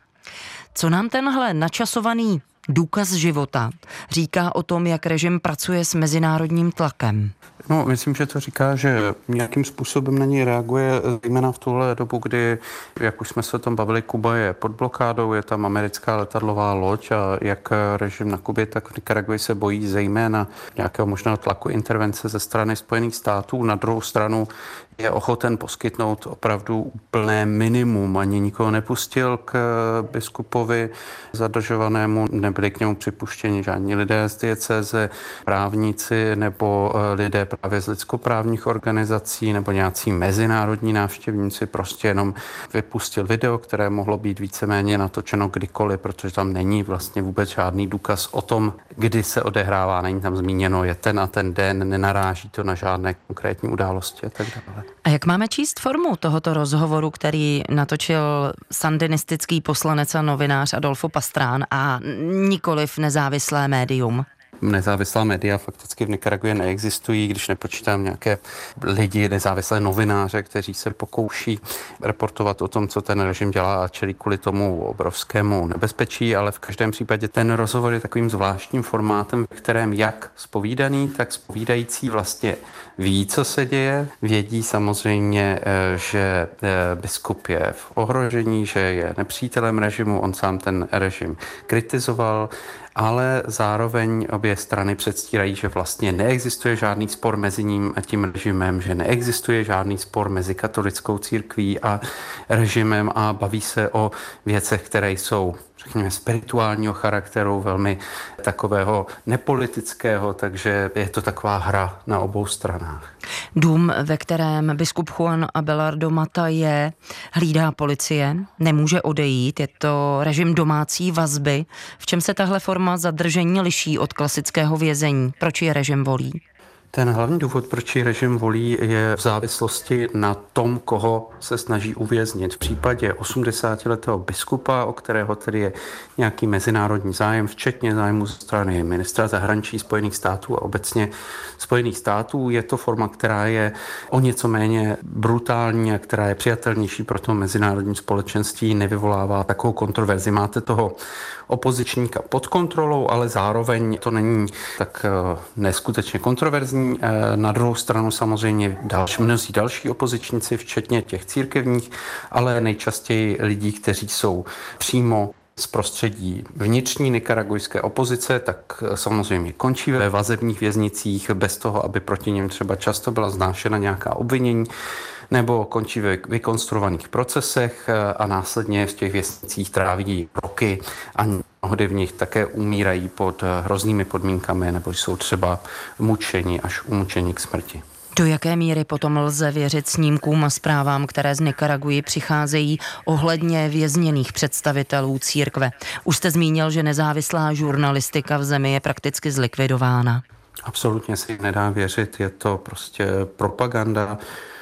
Co nám tenhle načasovaný důkaz života říká o tom, jak režim pracuje s mezinárodním tlakem? No, myslím, že to říká, že nějakým způsobem na něj reaguje, zejména v tuhle dobu, kdy, jak už jsme se o tom bavili, Kuba je pod blokádou, je tam americká letadlová loď a jak režim na Kubě, tak v Nikaraguji se bojí zejména nějakého možného tlaku intervence ze strany Spojených států. Na druhou stranu je ochoten poskytnout opravdu úplné minimum. Ani nikoho nepustil k biskupovi zadržovanému, nebyli k němu připuštěni žádní lidé z diecéze, právníci nebo lidé právě z lidskoprávních organizací nebo nějací mezinárodní návštěvníci. Prostě jenom vypustil video, které mohlo být víceméně natočeno kdykoliv, protože tam není vlastně vůbec žádný důkaz o tom, kdy se odehrává. Není tam zmíněno, je ten a ten den, nenaráží to na žádné konkrétní události a tak dále. A jak máme číst formu tohoto rozhovoru, který natočil sandinistický poslanec a novinář Adolfo Pastrán a nikoliv nezávislé médium? Nezávislá média fakticky v Nikaraguji neexistují, když nepočítám nějaké lidi, nezávislé novináře, kteří se pokouší reportovat o tom, co ten režim dělá a čelí kvůli tomu obrovskému nebezpečí, ale v každém případě ten rozhovor je takovým zvláštním formátem, v kterém jak zpovídaný, tak zpovídající vlastně ví, co se děje. Vědí samozřejmě, že biskup je v ohrožení, že je nepřítelem režimu, on sám ten režim kritizoval, ale zároveň obě strany předstírají, že vlastně neexistuje žádný spor mezi ním a tím režimem, že neexistuje žádný spor mezi katolickou církví a režimem a baví se o věcech, které jsou, řekněme, spirituálního charakteru, velmi takového nepolitického, takže je to taková hra na obou stranách. Dům, ve kterém biskup Juan Abelardo Mata je, hlídá policie, nemůže odejít, je to režim domácí vazby. V čem se tahle forma zadržení liší od klasického vězení? Proč je režim volí? Ten hlavní důvod, proč ji režim volí, je v závislosti na tom, koho se snaží uvěznit. V případě osmdesátiletého biskupa, o kterého tedy je nějaký mezinárodní zájem, včetně zájmu ze strany ministra zahraničí Spojených států a obecně Spojených států, je to forma, která je o něco méně brutální a která je přijatelnější pro to mezinárodní společenství, nevyvolává takovou kontroverzi. Máte toho opozičníka pod kontrolou, ale zároveň to není tak neskutečně kontroverzní. Na druhou stranu samozřejmě další, mnozí další opozičníci, včetně těch církevních, ale nejčastěji lidí, kteří jsou přímo z prostředí vnitřní nikaragujské opozice, tak samozřejmě končí ve vazebních věznicích bez toho, aby proti něm třeba často byla vznášena nějaká obvinění, nebo končí ve vykonstruovaných procesech a následně v těch věznicích tráví roky a mnohdy v nich také umírají pod hroznými podmínkami nebo jsou třeba mučeni až umučeni k smrti. Do jaké míry potom lze věřit snímkům a zprávám, které z Nikaraguji přicházejí ohledně vězněných představitelů církve? Už jste zmínil, že nezávislá žurnalistika v zemi je prakticky zlikvidována. Absolutně si nedá věřit, je to prostě propaganda.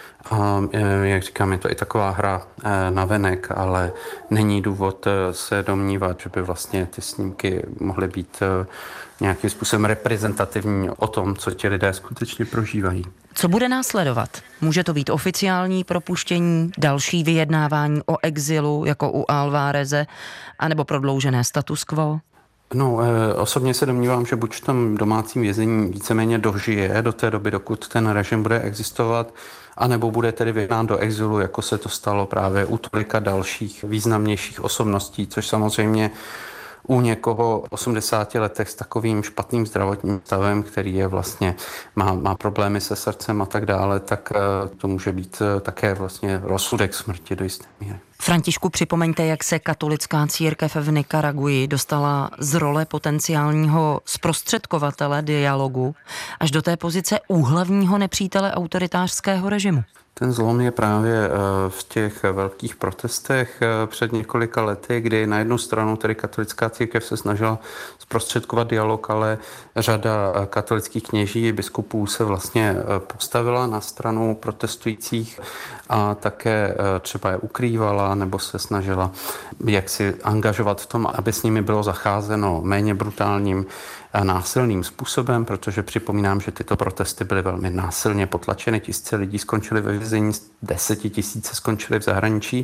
A jak říkám, je to i taková hra navenek, ale není důvod se domnívat, že by vlastně ty snímky mohly být nějakým způsobem reprezentativní o tom, co ti lidé skutečně prožívají. Co bude následovat? Může to být oficiální propuštění, další vyjednávání o exilu, jako u Alvareze, anebo prodloužené status quo? No, osobně se domnívám, že buď v tom domácím vězení víceméně dožije do té doby, dokud ten režim bude existovat, anebo bude tedy vyhnán do exilu, jako se to stalo právě u tolika dalších významnějších osobností, což samozřejmě u někoho v osmdesáti letech s takovým špatným zdravotním stavem, který je vlastně, má, má problémy se srdcem a tak dále, tak to může být také vlastně rozsudek smrti do jisté míry. Františku, připomeňte, jak se katolická církev v Nikaraguji dostala z role potenciálního zprostředkovatele dialogu až do té pozice úhlavního nepřítele autoritářského režimu. Ten zlom je právě v těch velkých protestech před několika lety, kdy na jednu stranu tedy katolická církev se snažila zprostředkovat dialog, ale řada katolických kněží, biskupů se vlastně postavila na stranu protestujících a také třeba je ukrývala nebo se snažila jaksi angažovat v tom, aby s nimi bylo zacházeno méně brutálním a násilným způsobem, protože připomínám, že tyto protesty byly velmi násilně potlačeny. Tisíce lidí skončili ve vězení, desetitisíce skončili v zahraničí.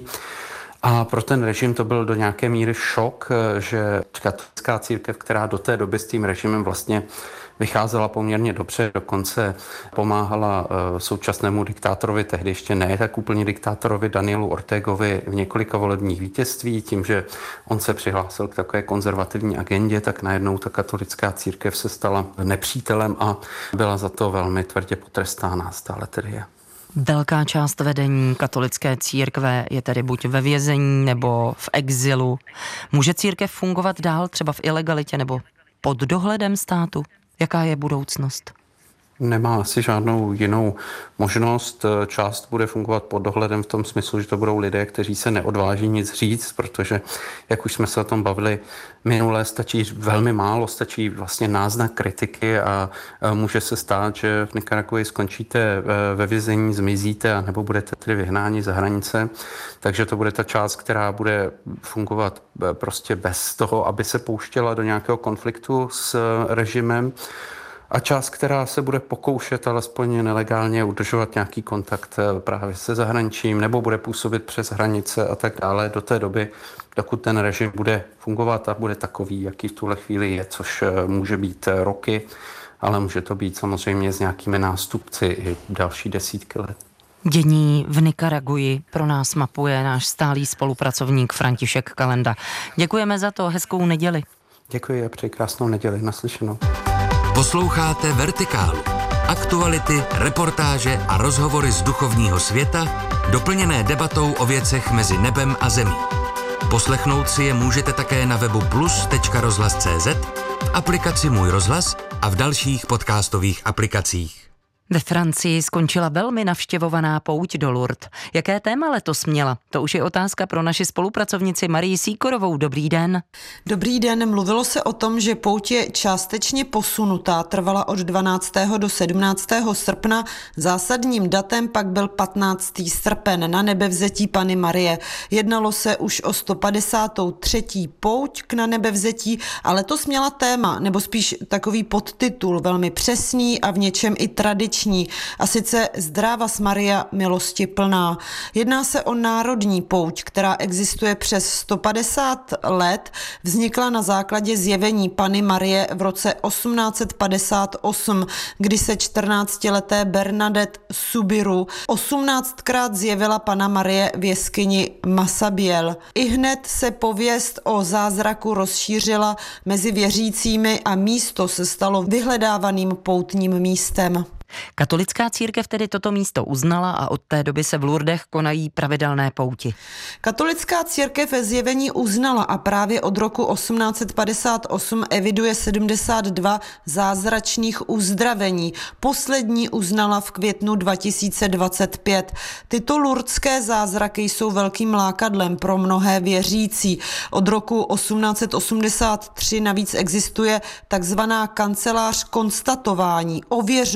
A pro ten režim to byl do nějaké míry šok, že katolická církev, která do té doby s tím režimem vlastně vycházela poměrně dobře, dokonce pomáhala současnému diktátorovi, tehdy ještě ne tak úplně diktátorovi Danielu Ortegovi v několika volebních vítězství, tím, že on se přihlásil k takové konzervativní agendě, tak najednou ta katolická církev se stala nepřítelem a byla za to velmi tvrdě potrestána, stále tedy je. Velká část vedení katolické církve je tedy buď ve vězení nebo v exilu. Může církev fungovat dál třeba v ilegalitě nebo pod dohledem státu? Jaká je budoucnost? Nemá asi žádnou jinou možnost. Část bude fungovat pod dohledem v tom smyslu, že to budou lidé, kteří se neodváží nic říct, protože, jak už jsme se o tom bavili minule, stačí velmi málo, stačí vlastně náznak kritiky a může se stát, že v Nikaraguji skončíte ve vězení, zmizíte a nebo budete tedy vyhnáni za hranice. Takže to bude ta část, která bude fungovat prostě bez toho, aby se pouštěla do nějakého konfliktu s režimem. A část, která se bude pokoušet alespoň nelegálně udržovat nějaký kontakt právě se zahraničím nebo bude působit přes hranice a tak dále do té doby, dokud ten režim bude fungovat a bude takový, jaký v tuhle chvíli je, což může být roky, ale může to být samozřejmě s nějakými nástupci i další desítky let. Dění v Nikaraguji pro nás mapuje náš stálý spolupracovník František Kalenda. Děkujeme za to, hezkou neděli. Děkuji a přeji krásnou neděli, naslyšenou. Posloucháte Vertikálu. Aktuality, reportáže a rozhovory z duchovního světa, doplněné debatou o věcech mezi nebem a zemí. Poslechnout si je můžete také na webu plus tečka rozhlas tečka cé zet, v aplikaci Můj rozhlas a v dalších podcastových aplikacích. Ve Francii skončila velmi navštěvovaná pouť do Lourdes. Jaké téma letos měla? To už je otázka pro naši spolupracovnici Marii Sýkorovou. Dobrý den. Dobrý den. Mluvilo se o tom, že pouť je částečně posunutá, trvala od dvanáctého do sedmnáctého srpna. Zásadním datem pak byl patnáctého srpen na nebevzetí Panny Marie. Jednalo se už o sto padesátou třetí pouť k na nebevzetí a letos měla téma, nebo spíš takový podtitul, velmi přesný a v něčem i tradiční. A sice Zdravas Maria, milosti plná. Jedná se o národní pouť, která existuje přes sto padesát let. Vznikla na základě zjevení Panny Marie v roce osmnáct set padesát osm, kdy se čtrnáctileté Bernadette Soubirous osmnáctkrát zjevila Panna Marie v jeskyni Massabielle. I hned se pověst o zázraku rozšířila mezi věřícími a místo se stalo vyhledávaným poutním místem. Katolická církev tedy toto místo uznala a od té doby se v Lourdech konají pravidelné pouti. Katolická církev ve zjevení uznala a právě od roku osmnáct set padesát osm eviduje sedmdesát dva zázračných uzdravení. Poslední uznala v květnu dva tisíce dvacet pět. Tyto lourdské zázraky jsou velkým lákadlem pro mnohé věřící. Od roku osmnáct set osmdesát tři navíc existuje takzvaná kancelář konstatování, ověřování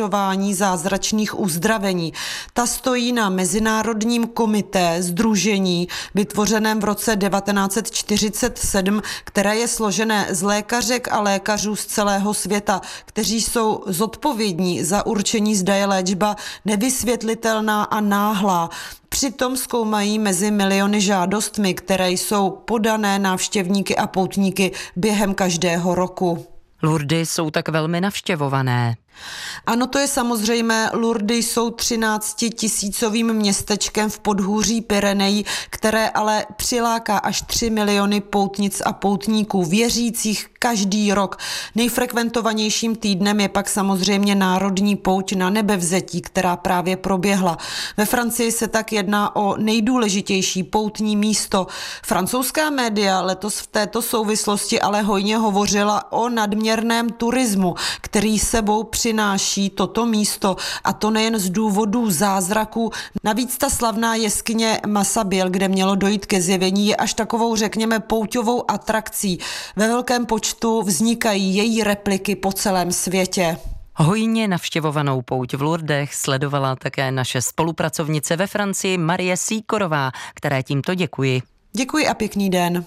dodávání zázračných uzdravení. Ta stojí na Mezinárodním komité sdružení, vytvořeném v roce devatenáct set čtyřicet sedm, které je složené z lékařek a lékařů z celého světa, kteří jsou zodpovědní za určení, zda je léčba nevysvětlitelná a náhlá. Přitom zkoumají mezi miliony žádostmi, které jsou podané návštěvníky a poutníky během každého roku. Lourdes jsou tak velmi navštěvované. Ano, to je samozřejmé. Lourdes jsou třináctitisícovým městečkem v podhůří Pyrenejí, které ale přiláká až tři miliony poutnic a poutníků věřících každý rok. Nejfrekventovanějším týdnem je pak samozřejmě národní pouť na Nebevzetí, která právě proběhla. Ve Francii se tak jedná o nejdůležitější poutní místo. Francouzská média letos v této souvislosti ale hojně hovořila o nadměrném turismu, který sebou přináší toto místo, a to nejen z důvodů zázraků. Navíc ta slavná jeskyně Massabielle, kde mělo dojít ke zjevení, je až takovou, řekněme, pouťovou atrakcí. Ve velkém počtu vznikají její repliky po celém světě. Hojně navštěvovanou pouť v Lourdech sledovala také naše spolupracovnice ve Francii Marie Sýkorová, které tímto děkuji. Děkuji a pěkný den.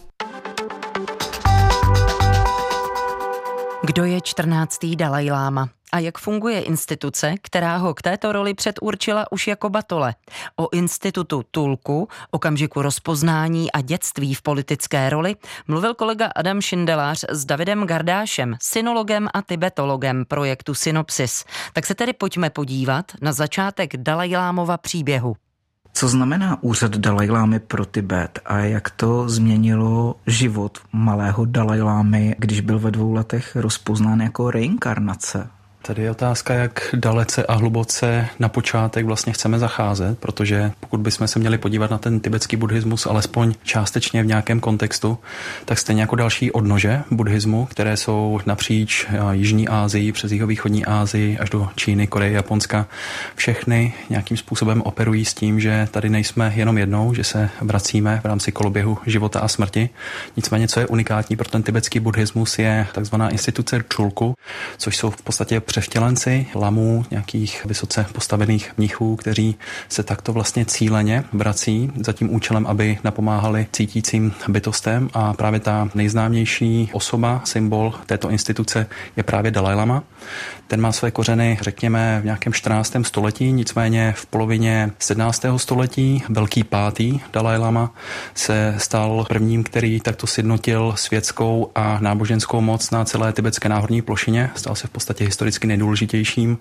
Kdo je čtrnáctý Dalajláma a jak funguje instituce, která ho k této roli předurčila už jako batole? O institutu Tulku, okamžiku rozpoznání a dětství v politické roli mluvil kolega Adam Šindelář s Davidem Gardášem, synologem a tibetologem projektu Synopsis. Tak se tedy pojďme podívat na začátek Dalajlámova příběhu. Co znamená úřad Dalajlámy pro Tibet a jak to změnilo život malého Dalajlámy, když byl ve dvou letech rozpoznán jako reinkarnace? Tady je otázka, jak dalece a hluboce na počátek vlastně chceme zacházet, protože pokud bychom se měli podívat na ten tibetský buddhismus alespoň částečně v nějakém kontextu, tak stejně jako další odnože buddhismu, které jsou napříč Jižní Asii, přes jihovýchodní Asii až do Číny, Koreje, Japonska, všechny nějakým způsobem operují s tím, že tady nejsme jenom jednou, že se vracíme v rámci koloběhu života a smrti. Nicméně, co je unikátní pro ten tibetský buddhismus, je takzvaná instituce Chulku, což jsou v podstatě převtělenci lamů, nějakých vysoce postavených mnichů, kteří se takto vlastně cíleně vrací za tím účelem, aby napomáhali cítícím bytostem, a právě ta nejznámější osoba, symbol této instituce je právě Dalajlama. Ten má své kořeny, řekněme, v nějakém čtrnáctém století, nicméně v polovině sedmnáctého století Velký pátý Dalajlama se stal prvním, který takto sjednotil světskou a náboženskou moc na celé tibetské náhorní plošině. Stal se v podstatě historicky nejdůležitějším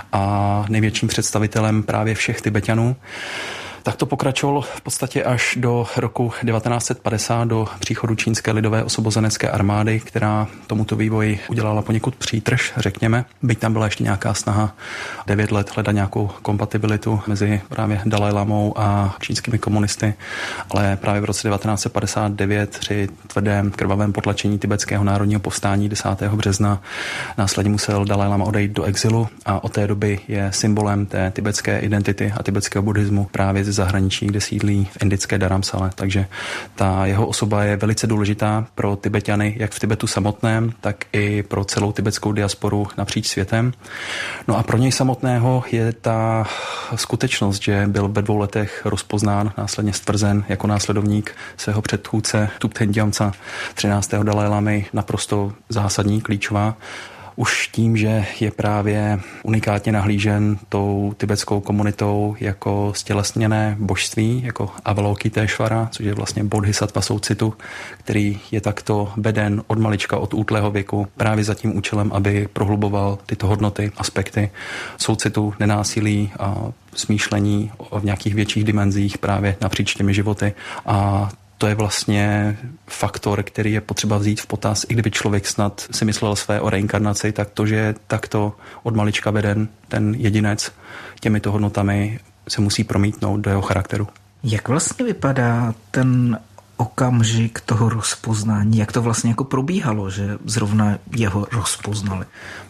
a největším představitelem právě všech Tibeťanů. Tak to pokračovalo v podstatě až do roku devatenáct set padesát, do příchodu čínské lidové osvobozenecké armády, která tomuto vývoji udělala poněkud přítrž, řekněme. Byť tam byla ještě nějaká snaha devět let hledat nějakou kompatibilitu mezi právě Dalajlamou a čínskými komunisty, ale právě v roce devatenáct set padesát devět při tvrdém krvavém potlačení tibetského národního povstání desátého března následně musel Dalajlama odejít do exilu a od té doby je symbolem té tibetské identity a tibetského buddhismu právě ze zahraničí, kde sídlí v indické Dharamsale. Takže ta jeho osoba je velice důležitá pro Tibeťany, jak v Tibetu samotném, tak i pro celou tibetskou diasporu napříč světem. No a pro něj samotného je ta skutečnost, že byl ve dvou letech rozpoznán, následně stvrzen jako následovník svého předchůdce Thubten Gyaltsen, třináctého Dalajlamy, naprosto zásadní, klíčová. Už tím, že je právě unikátně nahlížen tou tibetskou komunitou jako stělesněné božství, jako Avalokiteshvara, což je vlastně bodhisattva soucitu, který je takto veden od malička, od útlého věku, právě za tím účelem, aby prohluboval tyto hodnoty, aspekty soucitu, nenásilí a smýšlení v nějakých větších dimenzích právě napříč těmi životy. A to je vlastně faktor, který je potřeba vzít v potaz, i kdyby člověk snad si myslel své o reinkarnaci, tak to, že je takto od malička veden ten jedinec těmito hodnotami, se musí promítnout do jeho charakteru. Jak vlastně vypadá ten okamžik toho rozpoznání? Jak to vlastně jako probíhalo, že zrovna jeho rozpoznali?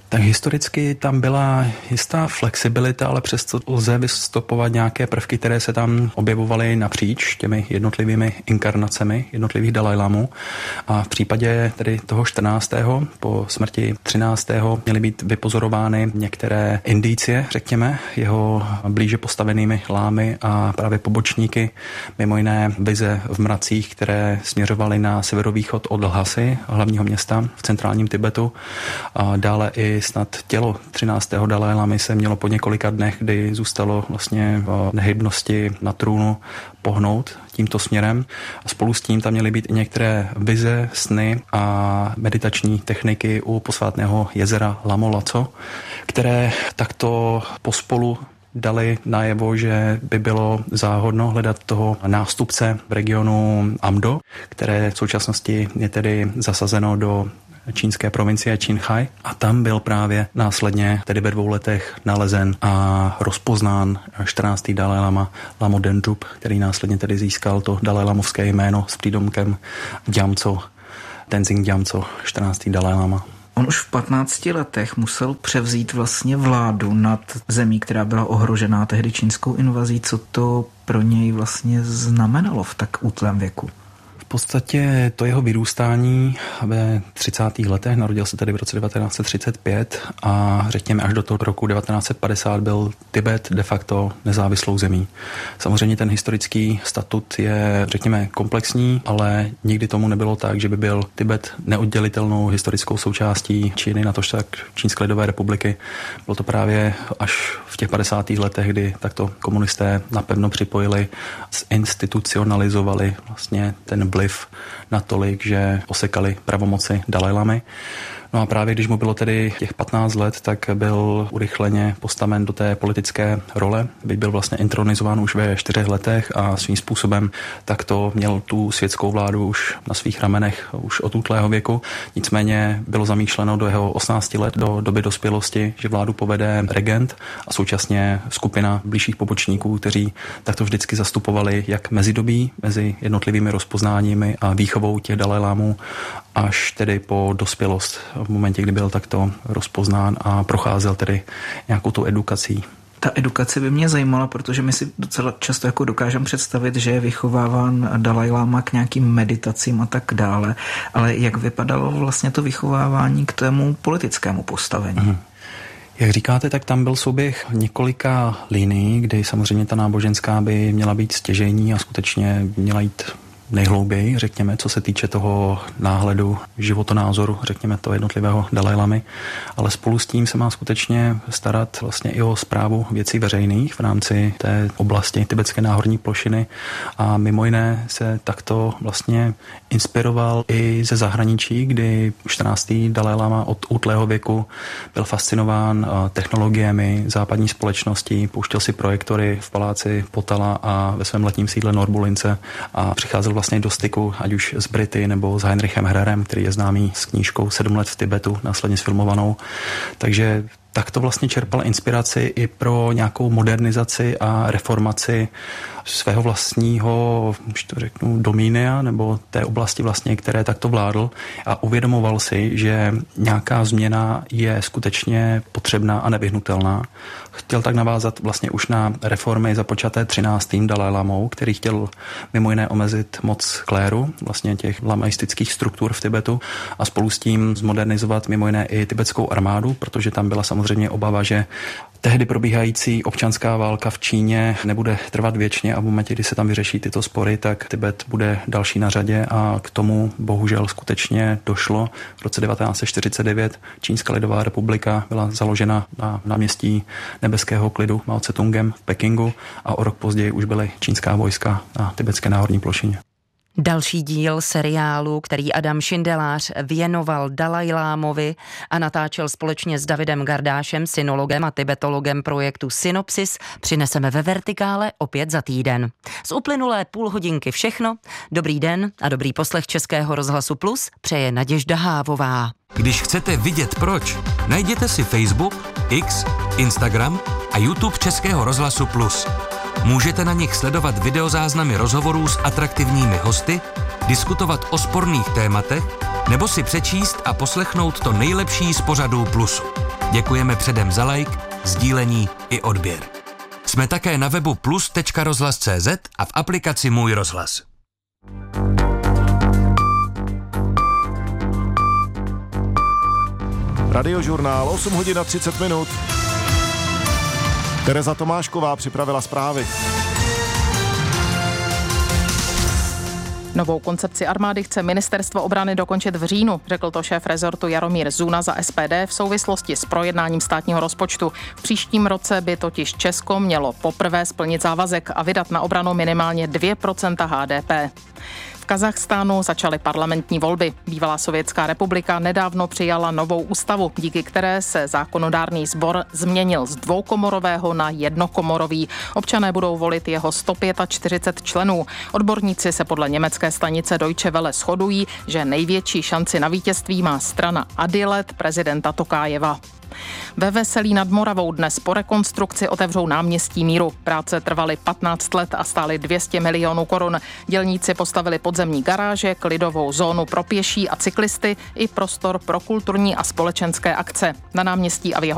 Tak historicky tam byla jistá flexibilita, ale přesto lze vystopovat nějaké prvky, které se tam objevovaly napříč těmi jednotlivými inkarnacemi jednotlivých Dalajlámů. A v případě tedy toho čtrnáctého po smrti třináctého měly být vypozorovány některé indicie, řekněme, jeho blíže postavenými lámy a právě pobočníky, mimo jiné vize v mracích, které směřovaly na severovýchod od Lhasy, hlavního města v centrálním Tibetu. A dále i snad tělo třináctého Dalajlámy se mělo po několika dnech, kdy zůstalo vlastně v nehybnosti na trůnu, pohnout tímto směrem. A spolu s tím tam měly být i některé vize, sny a meditační techniky u posvátného jezera Lamolaco, které takto pospolu dali najevo, že by bylo záhodno hledat toho nástupce v regionu Amdo, které v současnosti je tedy zasazeno do čínské provincie Qinghai, a tam byl právě následně, tedy ve dvou letech, nalezen a rozpoznán čtrnáctý Dalajlama Lamo Dendrup, který následně tedy získal to dalajlamovské jméno s přídomkem Gyamtso, Tenzing Gyamtso, čtrnáctý Dalajlama. On už v patnácti letech musel převzít vlastně vládu nad zemí, která byla ohrožená tehdy čínskou invazí. Co to pro něj vlastně znamenalo v tak útlém věku? V podstatě to jeho vyrůstání ve třicátých letech, narodil se tedy v roce devatenáct set třicet pět a řekněme až do toho roku devatenáct set padesát byl Tibet de facto nezávislou zemí. Samozřejmě ten historický statut je, řekněme, komplexní, ale nikdy tomu nebylo tak, že by byl Tibet neoddělitelnou historickou součástí Číny, natož tak Čínské lidové republiky. Bylo to právě až v těch padesátých letech, kdy takto komunisté napevno připojili, zinstitucionalizovali vlastně ten vliv natolik, že osekali pravomoci Dalajlamy. No a právě když mu bylo tedy těch patnáct let, tak byl urychleně postaven do té politické role. Byť byl vlastně intronizován už ve čtyřech letech a svým způsobem takto měl tu světskou vládu už na svých ramenech už od útlého věku. Nicméně bylo zamýšleno do jeho osmnácti let, do doby dospělosti, že vládu povede regent a současně skupina blížších pobočníků, kteří takto vždycky zastupovali jak mezidobí mezi jednotlivými rozpoznáními a výchovou těch Dalajlámů, až tedy po dospělost v momentě, kdy byl takto rozpoznán a procházel tedy nějakou tu edukací. Ta edukace by mě zajímala, protože my si docela často jako dokážeme představit, že je vychováván Dalajláma k nějakým meditacím a tak dále, ale jak vypadalo vlastně to vychovávání k tomu politickému postavení? Mhm. Jak říkáte, tak tam byl souběh několika linií, kdy samozřejmě ta náboženská by měla být stěžejní a skutečně měla jít nejhlouběji, řekněme, co se týče toho náhledu, životonázoru, řekněme, toho jednotlivého Dalajlamy, ale spolu s tím se má skutečně starat vlastně i o správu věcí veřejných v rámci té oblasti tibetské náhorní plošiny a mimo jiné se takto vlastně inspiroval i ze zahraničí, kdy čtrnáctý Dalajlama od útlého věku byl fascinován technologiemi západní společnosti, pouštěl si projektory v paláci Potala a ve svém letním sídle Norbulince a přicházel vlastně do styku, ať už s Brity nebo s Heinrichem Hrerem, který je známý s knížkou Sedm let v Tibetu, následně sfilmovanou. Takže tak to vlastně čerpal inspiraci i pro nějakou modernizaci a reformaci svého vlastního, už to řeknu, domínia, nebo té oblasti vlastně, které takto vládl a uvědomoval si, že nějaká změna je skutečně potřebná a nevyhnutelná. Chtěl tak navázat vlastně už na reformy započaté třináctým Dalajlamou, který chtěl mimo jiné omezit moc kléru, vlastně těch lamaistických struktur v Tibetu a spolu s tím zmodernizovat mimo jiné i tibetskou armádu, protože tam byla samozřejmě obava, že tehdy probíhající občanská válka v Číně nebude trvat věčně a v momentě, kdy se tam vyřeší tyto spory, tak Tibet bude další na řadě a k tomu bohužel skutečně došlo. V roce devatenáct set čtyřicet devět Čínská lidová republika byla založena na náměstí nebeského klidu Mao Tse-tungem v Pekingu a o rok později už byly čínská vojska na tibetské náhorní plošině. Další díl seriálu, který Adam Šindelář věnoval Dalajlámovi a natáčel společně s Davidem Gardášem, synologem a tibetologem projektu Synopsis, přineseme ve Vertikále opět za týden. Z uplynulé půl hodinky všechno. Dobrý den a dobrý poslech Českého rozhlasu Plus přeje Naděžda Hávová. Když chcete vidět proč, najděte si Facebook, X, Instagram a YouTube Českého rozhlasu Plus. Můžete na nich sledovat videozáznamy rozhovorů s atraktivními hosty, diskutovat o sporných tématech nebo si přečíst a poslechnout to nejlepší z pořadů Plusu. Děkujeme předem za like, sdílení i odběr. Jsme také na webu plus tečka rozhlas tečka cé zet a v aplikaci Můj rozhlas. Radiožurnál osm hodin a třicet minut. Tereza Tomášková připravila zprávy. Novou koncepci armády chce ministerstvo obrany dokončit v říjnu, řekl to šéf rezortu Jaromír Zuna za es pé dé v souvislosti s projednáním státního rozpočtu. V příštím roce by totiž Česko mělo poprvé splnit závazek a vydat na obranu minimálně dvě procenta há dé pé. V Kazachstánu začaly parlamentní volby. Bývalá Sovětská republika nedávno přijala novou ústavu, díky které se zákonodárný sbor změnil z dvoukomorového na jednokomorový. Občané budou volit jeho sto čtyřicet pět členů. Odborníci se podle německé stanice Deutsche Welle shodují, že největší šanci na vítězství má strana Adilet prezidenta Tokájeva. Ve Veselí nad Moravou dnes po rekonstrukci otevřou náměstí Míru. Práce trvaly patnáct let a stály dvě stě milionů korun. Dělníci postavili podzemní garáže, klidovou zónu pro pěší a cyklisty i prostor pro kulturní a společenské akce. Na náměstí a v jeho